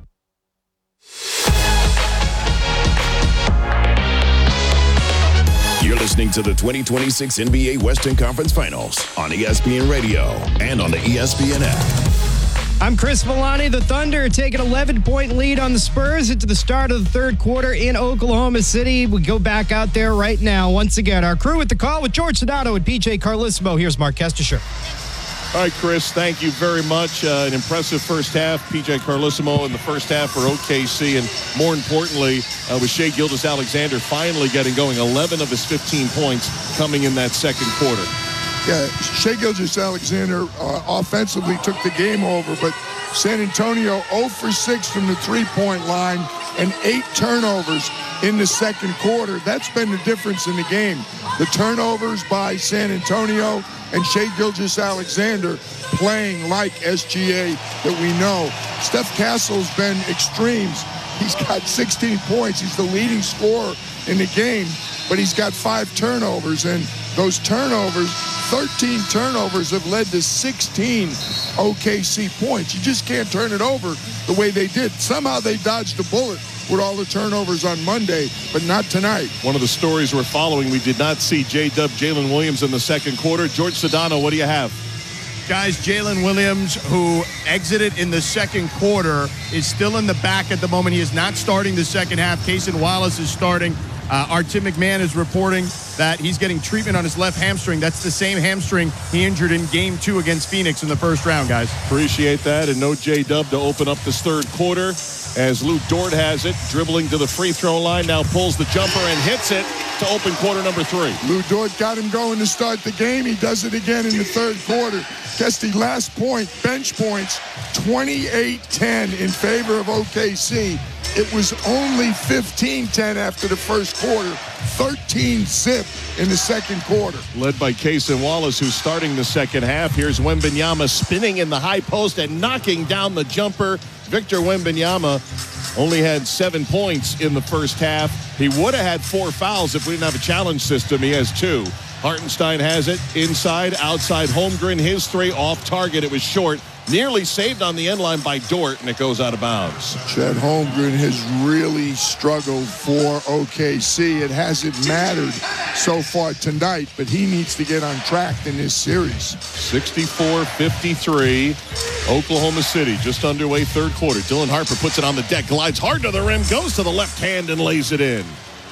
Speaker 14: You're listening to the twenty twenty-six N B A Western Conference Finals on E S P N Radio and on the E S P N app.
Speaker 1: I'm Chris Villani. The Thunder take an eleven-point lead on the Spurs into the start of the third quarter in Oklahoma City. We go back out there right now. Once again, our crew with the call with George Sedano and P J Carlissimo. Here's Mark Kestisher.
Speaker 3: All right, Chris, thank you very much. Uh, an impressive first half. P J Carlissimo in the first half for O K C. And more importantly, uh, with Shai Gilgeous-Alexander finally getting going, eleven of his fifteen points coming in that second quarter.
Speaker 5: Yeah, Shai Gilgeous-Alexander uh, offensively took the game over, but San Antonio zero for six from the three-point line and eight turnovers in the second quarter. That's been the difference in the game. The turnovers by San Antonio and Shai Gilgeous-Alexander playing like S G A that we know. Steph Castle's been extremes. He's got sixteen points. He's the leading scorer in the game, but he's got five turnovers, and those turnovers, thirteen turnovers, have led to sixteen O K C points. You just can't turn it over the way they did. Somehow they dodged a bullet with all the turnovers on Monday, but not tonight.
Speaker 3: One of the stories we're following, we did not see J-Dub Jalen Williams in the second quarter. George Sedano, what do you have?
Speaker 9: Guys, Jalen Williams, who exited in the second quarter, is still in the back at the moment. He is not starting the second half. Cason Wallace is starting. Uh, our Tim McMahon is reporting that he's getting treatment on his left hamstring. That's the same hamstring he injured in game two against Phoenix in the first round, guys.
Speaker 3: Appreciate that. And no J-Dub to open up this third quarter as Lou Dort has it, dribbling to the free throw line, now pulls the jumper and hits it to open quarter number three.
Speaker 5: Lou Dort got him going to start the game. He does it again in the third quarter. Kesty, last point, bench points, twenty-eight ten in favor of O K C. It was only fifteen ten after the first quarter, thirteen zip in the second quarter.
Speaker 3: Led by Cason Wallace, who's starting the second half. Here's Wembanyama spinning in the high post and knocking down the jumper. Victor Wembanyama only had seven points in the first half. He would have had four fouls if we didn't have a challenge system. He has two. Hartenstein has it inside, outside. Holmgren, his three off target. It was short. Nearly saved on the end line by Dort, and it goes out of bounds.
Speaker 5: Chet Holmgren has really struggled for O K C. It hasn't mattered so far tonight, but he needs to get on track in this series.
Speaker 3: sixty-four fifty-three, Oklahoma City, just underway third quarter. Dylan Harper puts it on the deck, glides hard to the rim, goes to the left hand and lays it in.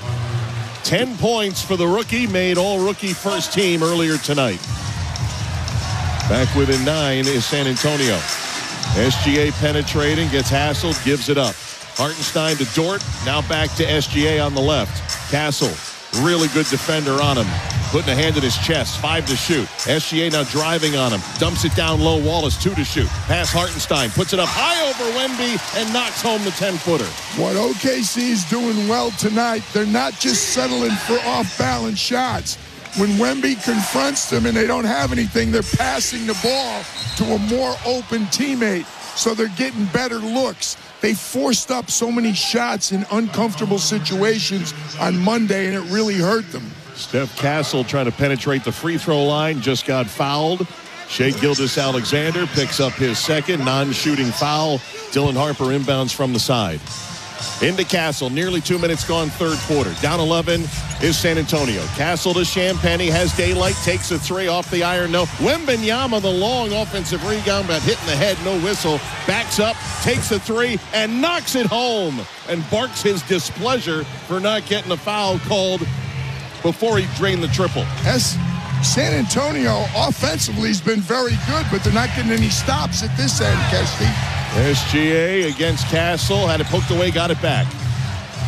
Speaker 3: Ten points for the rookie, made all-rookie first team earlier tonight. Back within nine is San Antonio. S G A penetrating, gets hassled, gives it up. Hartenstein to Dort, now back to S G A on the left. Castle, really good defender on him. Putting a hand in his chest, five to shoot. S G A now driving on him. Dumps it down low, Wallace, two to shoot. Pass Hartenstein, puts it up high over Wemby and knocks home the ten-footer.
Speaker 5: What O K C is doing well tonight, they're not just settling for off-balance shots. When Wemby confronts them and they don't have anything, they're passing the ball to a more open teammate, so they're getting better looks. They forced up so many shots in uncomfortable situations on Monday, and it really hurt them.
Speaker 3: Steph Castle trying to penetrate the free throw line, just got fouled. Shai Gilgeous-Alexander picks up his second non-shooting foul. Dylan Harper inbounds from the side. Into Castle, nearly two minutes gone, third quarter. Down eleven is San Antonio. Castle to Champagny, has daylight, takes a three off the iron, no. Wembanyama, the long offensive rebound, but hitting the head, no whistle. Backs up, takes a three, and knocks it home. And barks his displeasure for not getting a foul called before he drained the triple.
Speaker 5: As San Antonio offensively has been very good, but they're not getting any stops at this end, Kesty.
Speaker 3: S G A against Castle, had it poked away, got it back.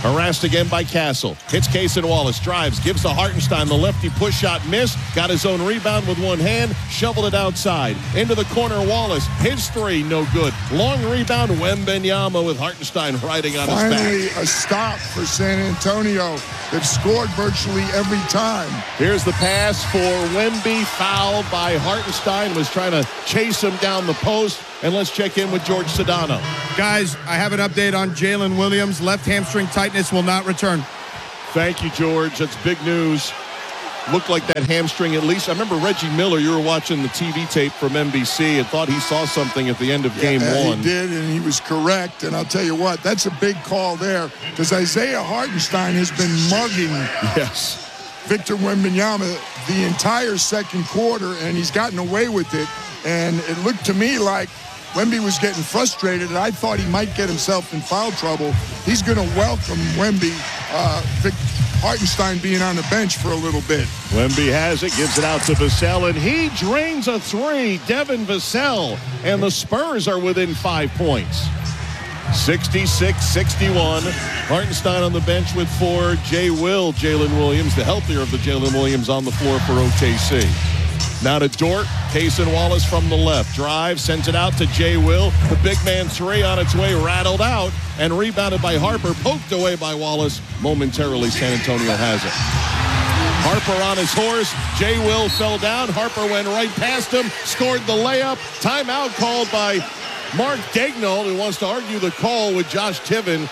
Speaker 3: Harassed again by Castle. Hits Cason Wallace. Drives. Gives to Hartenstein. The lefty push shot missed. Got his own rebound with one hand. Shoveled it outside. Into the corner. Wallace. His three. No good. Long rebound. Wembanyama with Hartenstein riding on
Speaker 5: Finally,
Speaker 3: his back.
Speaker 5: a stop for San Antonio. They've scored virtually every time.
Speaker 3: Here's the pass for Wemby. Fouled by Hartenstein. Was trying to chase him down the post. And let's check in with George Sedano.
Speaker 9: Guys, I have an update on Jalen Williams. Left hamstring tightness, will not return.
Speaker 3: Thank you, George. That's big news. Looked like that hamstring at least. I remember Reggie Miller, you were watching the T V tape from N B C and thought he saw something at the end of game
Speaker 5: yeah,
Speaker 3: one.
Speaker 5: He did, and he was correct. And I'll tell you what, that's a big call there because Isaiah Hartenstein has been mugging
Speaker 3: yes.
Speaker 5: Victor Wembanyama the entire second quarter, and he's gotten away with it. And it looked to me like Wemby was getting frustrated, and I thought he might get himself in foul trouble. He's going to welcome Wemby, uh, Vic Hartenstein being on the bench for a little bit.
Speaker 3: Wemby has it, gives it out to Vassell, and he drains a three. Devin Vassell, and the Spurs are within five points. sixty-six sixty-one. Hartenstein on the bench with four. Jay Will, Jalen Williams, the healthier of the Jalen Williams on the floor for O K C. Now to Dort. Cason Wallace from the left. Drive, sends it out to Jay Will. The big man three on its way, rattled out, and rebounded by Harper. Poked away by Wallace. Momentarily, San Antonio has it. Harper on his horse. Jay Will fell down. Harper went right past him. Scored the layup. Timeout called by Mark Daigneault, who wants to argue the call with Josh Tiven.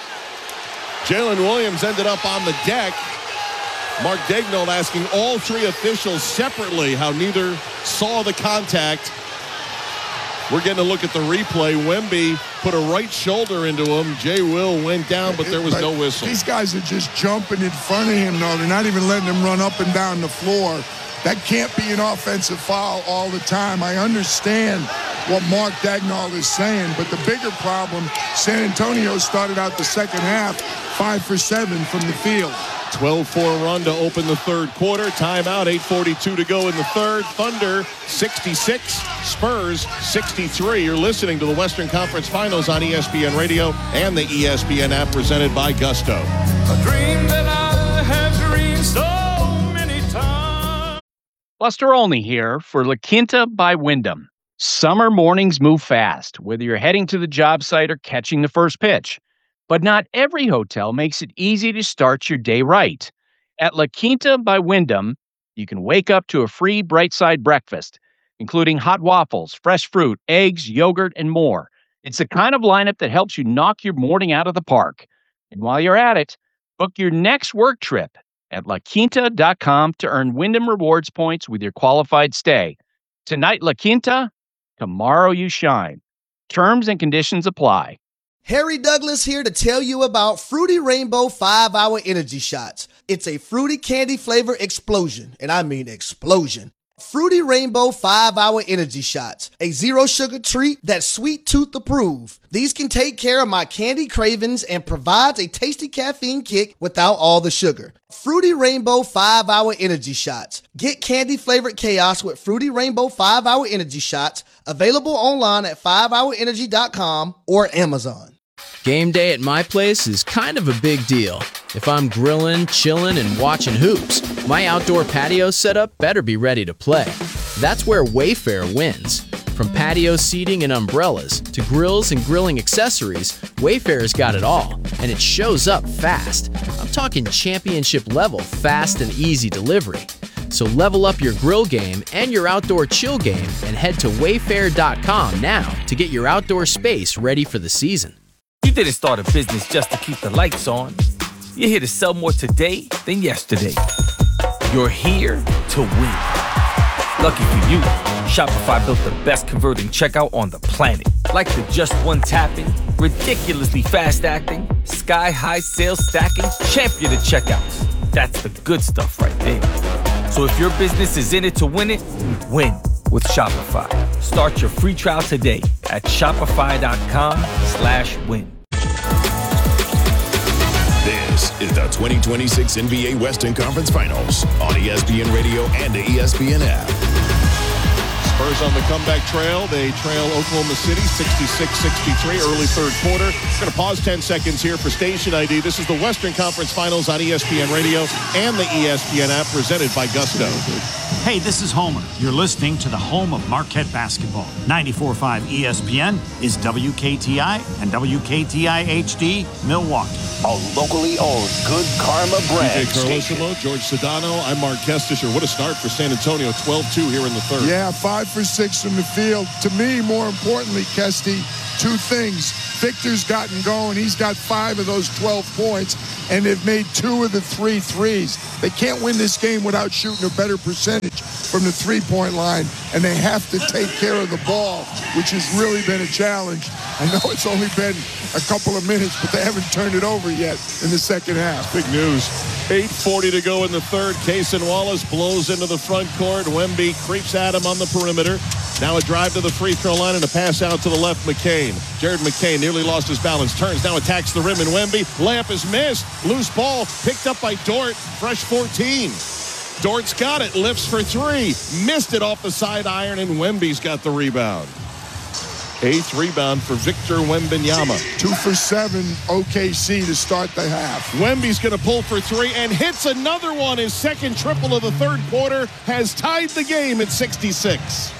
Speaker 3: Jalen Williams ended up on the deck. Mark Daigneault asking all three officials separately how neither saw the contact. We're getting a look at the replay. Wemby put a right shoulder into him. Jay Will went down, but there was no whistle.
Speaker 5: These guys are just jumping in front of him, though. They're not even letting him run up and down the floor. That can't be an offensive foul all the time. I understand what Mark Daigneault is saying, but the bigger problem, San Antonio started out the second half five for seven from the field.
Speaker 3: twelve four run to open the third quarter. Timeout, eight forty-two to go in the third. Thunder sixty-six, Spurs sixty-three. You're listening to the Western Conference Finals on E S P N Radio and the E S P N app presented by Gusto.
Speaker 27: A dream that I have dreamed so many times.
Speaker 10: Buster Olney here for La Quinta by Wyndham. Summer mornings move fast, whether you're heading to the job site or catching the first pitch. But not every hotel makes it easy to start your day right. At La Quinta by Wyndham, you can wake up to a free Bright Side breakfast, including hot waffles, fresh fruit, eggs, yogurt, and more. It's the kind of lineup that helps you knock your morning out of the park. And while you're at it, book your next work trip at la quinta dot com to earn Wyndham Rewards points with your qualified stay. Tonight, La Quinta, tomorrow you shine. Terms and conditions apply.
Speaker 22: Harry Douglas here to tell you about Fruity Rainbow five hour Energy Shots. It's a fruity candy flavor explosion, and I mean explosion. Fruity Rainbow five hour Energy Shots, a zero sugar treat that's sweet tooth approved. These can take care of my candy cravings and provides a tasty caffeine kick without all the sugar. Fruity Rainbow five hour Energy Shots. Get candy flavored chaos with Fruity Rainbow five hour Energy Shots, available online at five hour energy dot com or Amazon.
Speaker 11: Game day at my place is kind of a big deal. If I'm grilling, chilling, and watching hoops, my outdoor patio setup better be ready to play. That's where Wayfair wins. From patio seating and umbrellas to grills and grilling accessories, Wayfair's got it all, and it shows up fast. I'm talking championship level fast and easy delivery. So level up your grill game and your outdoor chill game and head to wayfair dot com now to get your outdoor space ready for the season.
Speaker 12: You didn't start a business just to keep the lights on. You're here to sell more today than yesterday. You're here to win. Lucky for you, Shopify built the best converting checkout on the planet. Like the just one tapping, ridiculously fast acting, sky-high sales stacking, champion of checkouts. That's the good stuff right there. So if your business is in it to win it, win with Shopify. Start your free trial today at shopify.com slash win.
Speaker 14: This is the twenty twenty-six N B A Western Conference Finals on E S P N Radio and the E S P N app.
Speaker 3: Spurs on the comeback trail. They trail Oklahoma City sixty-six sixty-three, early third quarter. We're going to pause ten seconds here for station I D. This is the Western Conference Finals on E S P N Radio and the E S P N app, presented by Gusto.
Speaker 8: Hey, this is Homer. You're listening to the home of Marquette basketball. ninety-four point five E S P N is W K T I and W K T I H D Milwaukee.
Speaker 13: A locally owned Good Karma brand.
Speaker 3: P J Carlosimo, George Sedano, I'm Mark Kestisher. What a start for San Antonio, twelve two here in the third.
Speaker 5: Yeah, five for six from the field. To me, more importantly, Kesty, two things. Victor's gotten going. He's got five of those twelve points, and they've made two of the three threes. They can't win this game without shooting a better percentage from the three-point line, and they have to take care of the ball, which has really been a challenge. I know it's only been a couple of minutes, but they haven't turned it over yet in the second half.
Speaker 3: Big news. eight forty to go in the third. Cason Wallace blows into the front court. Wemby creeps at him on the perimeter. Now a drive to the free throw line and a pass out to the left. McCain. Jared McCain nearly lost his balance. Turns, now attacks the rim, and Wemby. Layup is missed. Loose ball picked up by Dort. Fresh fourteen. Dort's got it. Lifts for three. Missed it off the side iron, and Wemby's got the rebound. Eighth rebound for Victor Wembanyama.
Speaker 5: Two for seven, O K C to start the half.
Speaker 3: Wemby's going to pull for three and hits another one. His second triple of the third quarter has tied the game at sixty-six.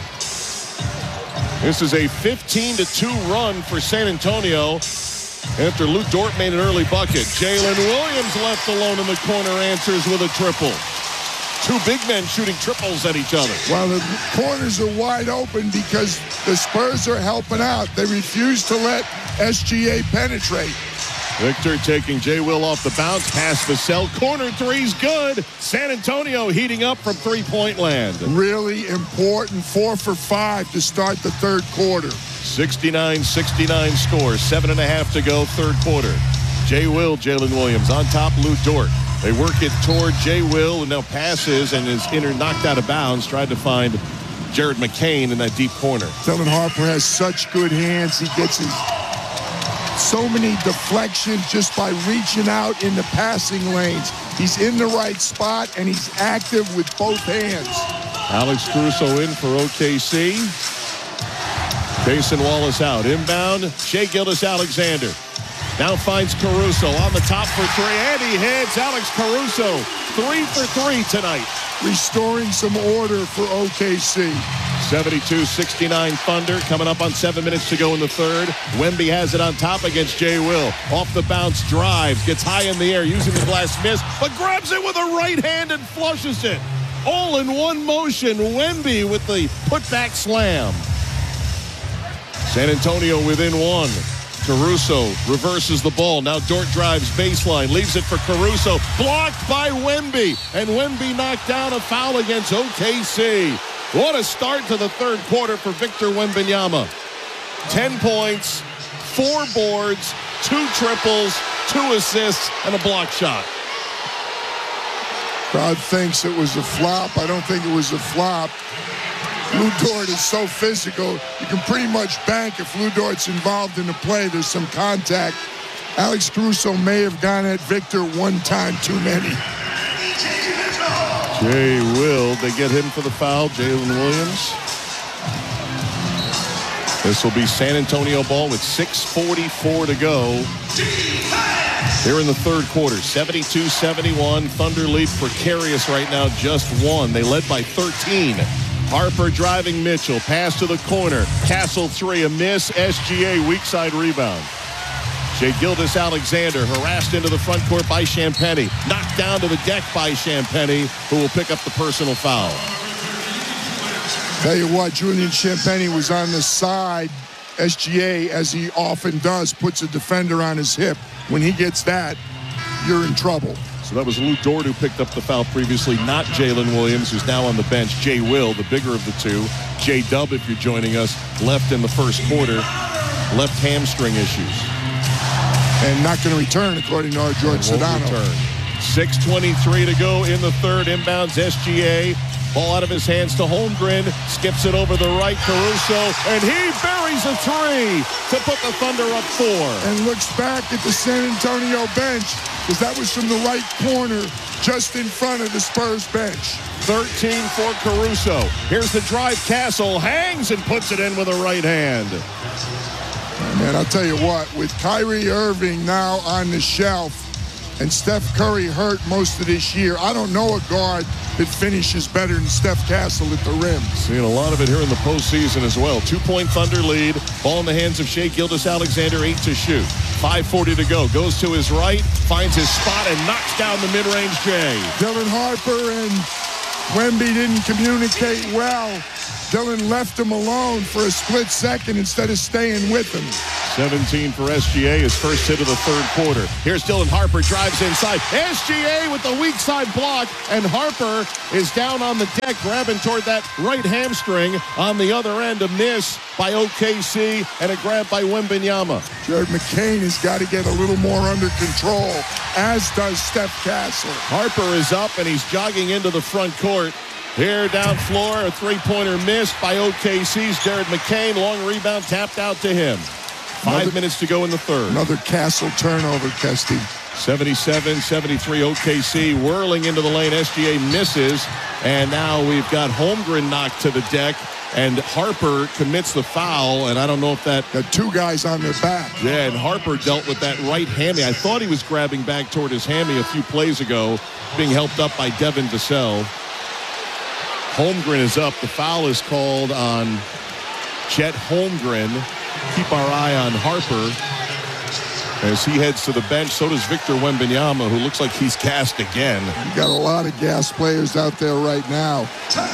Speaker 3: This is a fifteen to two run for San Antonio after Luke Dort made an early bucket. Jalen Williams left alone in the corner, answers with a triple. Two big men shooting triples at each other.
Speaker 5: Well, the corners are wide open because the Spurs are helping out. They refuse to let S G A penetrate.
Speaker 3: Victor taking Jay Will off the bounce. Pass Vassell. Corner three's good. San Antonio heating up from three-point land.
Speaker 5: Really important. Four for five to start the third quarter.
Speaker 3: sixty-nine sixty-nine score. Seven and a half to go, third quarter. Jay Will, Jalen Williams. On top, Lou Dort. They work it toward Jay Will, and now passes and is inner knocked out of bounds. Tried to find Jared McCain in that deep corner.
Speaker 5: Dylan Harper has such good hands. He gets his so many deflections just by reaching out in the passing lanes. He's in the right spot, and he's active with both hands.
Speaker 3: Alex Caruso in for O K C. Cason Wallace out. Inbound, Shai Gilgeous-Alexander. Now finds Caruso on the top for three, and he hits. Alex Caruso, three for three tonight.
Speaker 5: Restoring some order for O K C.
Speaker 3: seventy-two sixty-nine Thunder, coming up on seven minutes to go in the third. Wemby has it on top against Jay Will. Off the bounce, drives, gets high in the air, using the glass miss, but grabs it with a right hand and flushes it. All in one motion, Wemby with the putback slam. San Antonio within one. Caruso reverses the ball. Now Dort drives baseline, leaves it for Caruso. Blocked by Wemby. And Wemby knocked down a foul against O K C. What a start to the third quarter for Victor Wembanyama. Ten points, four boards, two triples, two assists, and a block shot.
Speaker 5: Crowd thinks it was a flop. I don't think it was a flop. Lou Dort is so physical, you can pretty much bank if Lou Dort's involved in the play, there's some contact. Alex Caruso may have gone at Victor one time too many.
Speaker 3: Jay Will, they get him for the foul, Jalen Williams. This will be San Antonio ball with six forty-four to go. Here in the third quarter, seventy-two seventy-one. Thunder lead precarious right now, just one. They led by thirteen. Harper driving Mitchell. Pass to the corner. Castle three, a miss. S G A weak side rebound. Shai Gilgeous-Alexander harassed into the front court by Champagnie. Knocked down to the deck by Champagnie, who will pick up the personal foul.
Speaker 5: Tell you what, Julian Champagnie was on the side. S G A, as he often does, puts a defender on his hip. When he gets that, you're in trouble.
Speaker 3: So that was Lou Dort who picked up the foul previously, not Jalen Williams, who's now on the bench. Jay Will, the bigger of the two. J-Dub, if you're joining us, left in the first quarter. Left hamstring issues.
Speaker 5: And not going to return, according to our George Sedano.
Speaker 3: six twenty-three to go in the third. Inbounds S G A. Ball out of his hands to Holmgren. Skips it over the right. Caruso. And he buries a three to put the Thunder up four.
Speaker 5: And looks back at the San Antonio bench, because that was from the right corner, just in front of the Spurs bench.
Speaker 3: thirteen for Caruso. Here's the drive. Castle hangs and puts it in with a right hand.
Speaker 5: Man, I'll tell you what, with Kyrie Irving now on the shelf and Steph Curry hurt most of this year, I don't know a guard that finishes better than Steph Castle at the rim.
Speaker 3: Seeing a lot of it here in the postseason as well. Two-point Thunder lead. Ball in the hands of Shai Gilgeous-Alexander, eight to shoot. five forty to go. Goes to his right, finds his spot, and knocks down the mid-range J.
Speaker 5: Dylan Harper and Wemby didn't communicate well. Dylan left him alone for a split second instead of staying with him.
Speaker 3: seventeen for S G A, his first hit of the third quarter. Here's Dylan Harper, drives inside. S G A with the weak side block, and Harper is down on the deck, grabbing toward that right hamstring. On the other end, a miss by O K C and a grab by Wembanyama.
Speaker 5: Jared McCain has got to get a little more under control, as does Steph Castle.
Speaker 3: Harper is up, and he's jogging into the front court. Here down floor, a three-pointer missed by O K C's Jared McCain. Long rebound tapped out to him. Five another, minutes to go in the third.
Speaker 5: Another Castle turnover, Kesty.
Speaker 3: seventy-seven seventy-three O K C whirling into the lane. S G A misses. And now we've got Holmgren knocked to the deck. And Harper commits the foul. And I don't know if that...
Speaker 5: Got two guys on their back.
Speaker 3: Yeah, and Harper dealt with that right hammy. I thought he was grabbing back toward his hammy a few plays ago, being helped up by Devin Vassell. Holmgren is up. The foul is called on Chet Holmgren. Keep our eye on Harper as he heads to the bench. So does Victor Wembanyama, who looks like he's gassed again.
Speaker 5: You got a lot of gas players out there right now.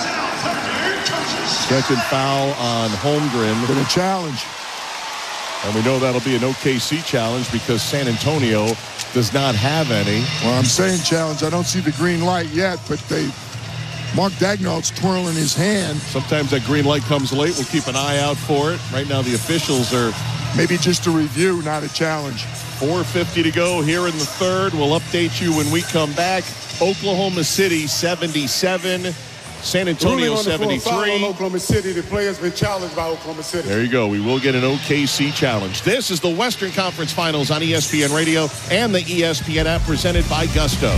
Speaker 3: Second foul on Holmgren.
Speaker 5: Been a challenge.
Speaker 3: And we know that'll be an O K C challenge because San Antonio does not have any.
Speaker 5: Well, I'm saying challenge. I don't see the green light yet, but they... Mark Dagnall's twirling his hand.
Speaker 3: Sometimes that green light comes late. We'll keep an eye out for it. Right now the officials are...
Speaker 5: Maybe just a review, not a challenge.
Speaker 3: four fifty to go here in the third. We'll update you when we come back. Oklahoma City seventy-seven. San Antonio seventy-three.
Speaker 6: On Oklahoma City. The player's been challenged by Oklahoma City.
Speaker 3: There you go. We will get an O K C challenge. This is the Western Conference Finals on E S P N Radio and the E S P N app, presented by Gusto.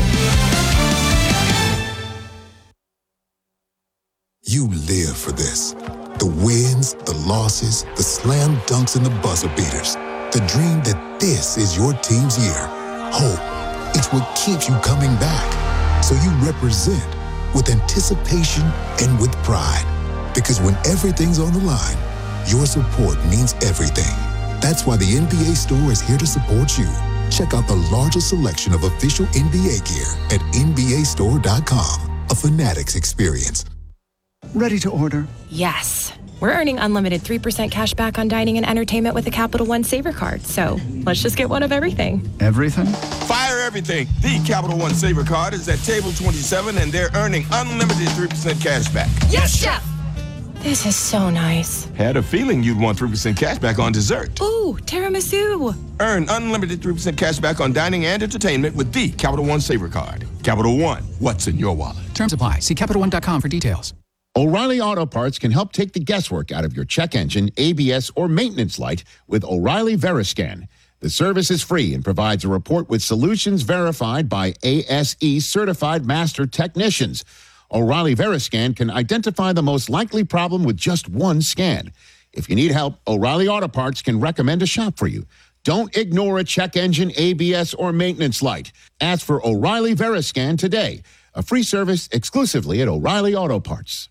Speaker 7: You live for this. The wins, the losses, the slam dunks, and the buzzer beaters. The dream that this is your team's year. Hope, it's what keeps you coming back. So you represent with anticipation and with pride. Because when everything's on the line, your support means everything. That's why the N B A store is here to support you. Check out the largest selection of official N B A gear at N B A store dot com. A Fanatics experience.
Speaker 15: Ready to order?
Speaker 16: Yes. We're earning unlimited three percent cash back on dining and entertainment with the Capital One Saver Card. So let's just get one of everything.
Speaker 15: Everything?
Speaker 17: Fire everything. The Capital One Saver Card is at table twenty-seven, and they're earning unlimited three percent cash back.
Speaker 16: Yes, Chef! This is so nice.
Speaker 17: Had a feeling you'd want three percent cash back on dessert.
Speaker 16: Ooh, tiramisu.
Speaker 17: Earn unlimited three percent cash back on dining and entertainment with the Capital One Saver Card. Capital One, what's in your wallet?
Speaker 15: Terms apply. See Capital One dot com for details.
Speaker 18: O'Reilly Auto Parts can help take the guesswork out of your check engine, A B S, or maintenance light with O'Reilly Veriscan. The service is free and provides a report with solutions verified by A S E certified master technicians. O'Reilly Veriscan can identify the most likely problem with just one scan. If you need help, O'Reilly Auto Parts can recommend a shop for you. Don't ignore a check engine, A B S, or maintenance light. Ask for O'Reilly Veriscan today. A free service exclusively at O'Reilly Auto Parts.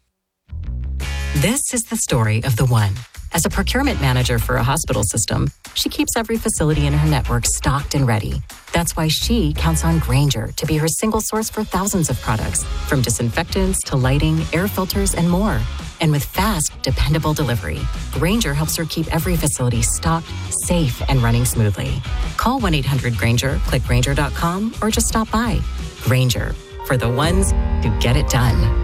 Speaker 21: This is the story of the one. As a procurement manager for a hospital system, she keeps every facility in her network stocked and ready. That's why she counts on Grainger to be her single source for thousands of products, from disinfectants to lighting, air filters, and more. And with fast, dependable delivery, Grainger helps her keep every facility stocked, safe, and running smoothly. Call one eight hundred Grainger, click Grainger dot com, or just stop by. Grainger, for the ones who get it done.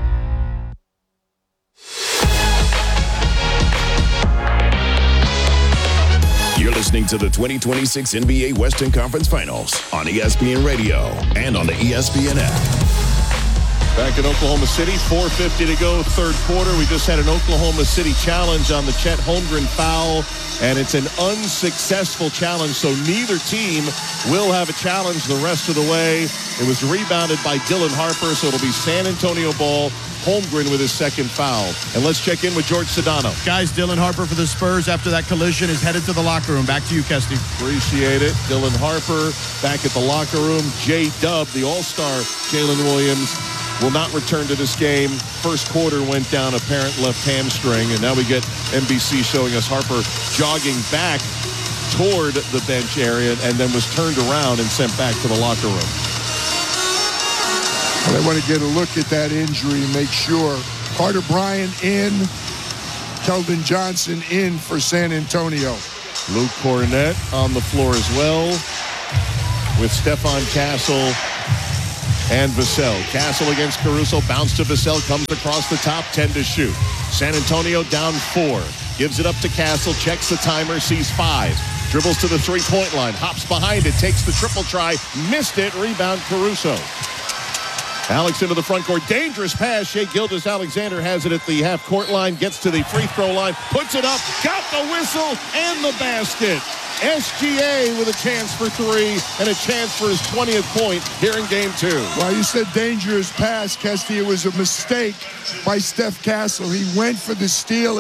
Speaker 14: You're listening to the twenty twenty-six N B A Western Conference Finals on E S P N Radio and on the E S P N app.
Speaker 3: Back in Oklahoma City, four fifty to go, third quarter. We just had an Oklahoma City challenge on the Chet Holmgren foul, and it's an unsuccessful challenge, so neither team will have a challenge the rest of the way. It was rebounded by Dylan Harper, so it'll be San Antonio ball. Holmgren with his second foul. And let's check in with George Sedano.
Speaker 9: Guys, Dylan Harper for the Spurs after that collision is headed to the locker room. Back to you, Kesty.
Speaker 3: Appreciate it. Dylan Harper back at the locker room. J-Dub, the all-star Jalen Williams, will not return to this game. First quarter went down apparent left hamstring, and now we get N B C showing us Harper jogging back toward the bench area and then was turned around and sent back to the locker room.
Speaker 5: Well, they want to get a look at that injury and make sure. Carter Bryant in, Keldon Johnson in for San Antonio.
Speaker 3: Luke Cornett on the floor as well with Stephon Castle and Vassell. Castle against Caruso, bounce to Vassell, comes across the top, ten to shoot. San Antonio down four, gives it up to Castle, checks the timer, sees five. Dribbles to the three-point line, hops behind it, takes the triple try, missed it, rebound Caruso. Alex into the front court, dangerous pass. Shai Gilgeous-Alexander has it at the half-court line, gets to the free-throw line, puts it up, got the whistle and the basket. S G A with a chance for three and a chance for his twentieth point here in game two.
Speaker 5: Well, you said dangerous pass, Kesty. It was a mistake by Steph Castle. He went for the steal.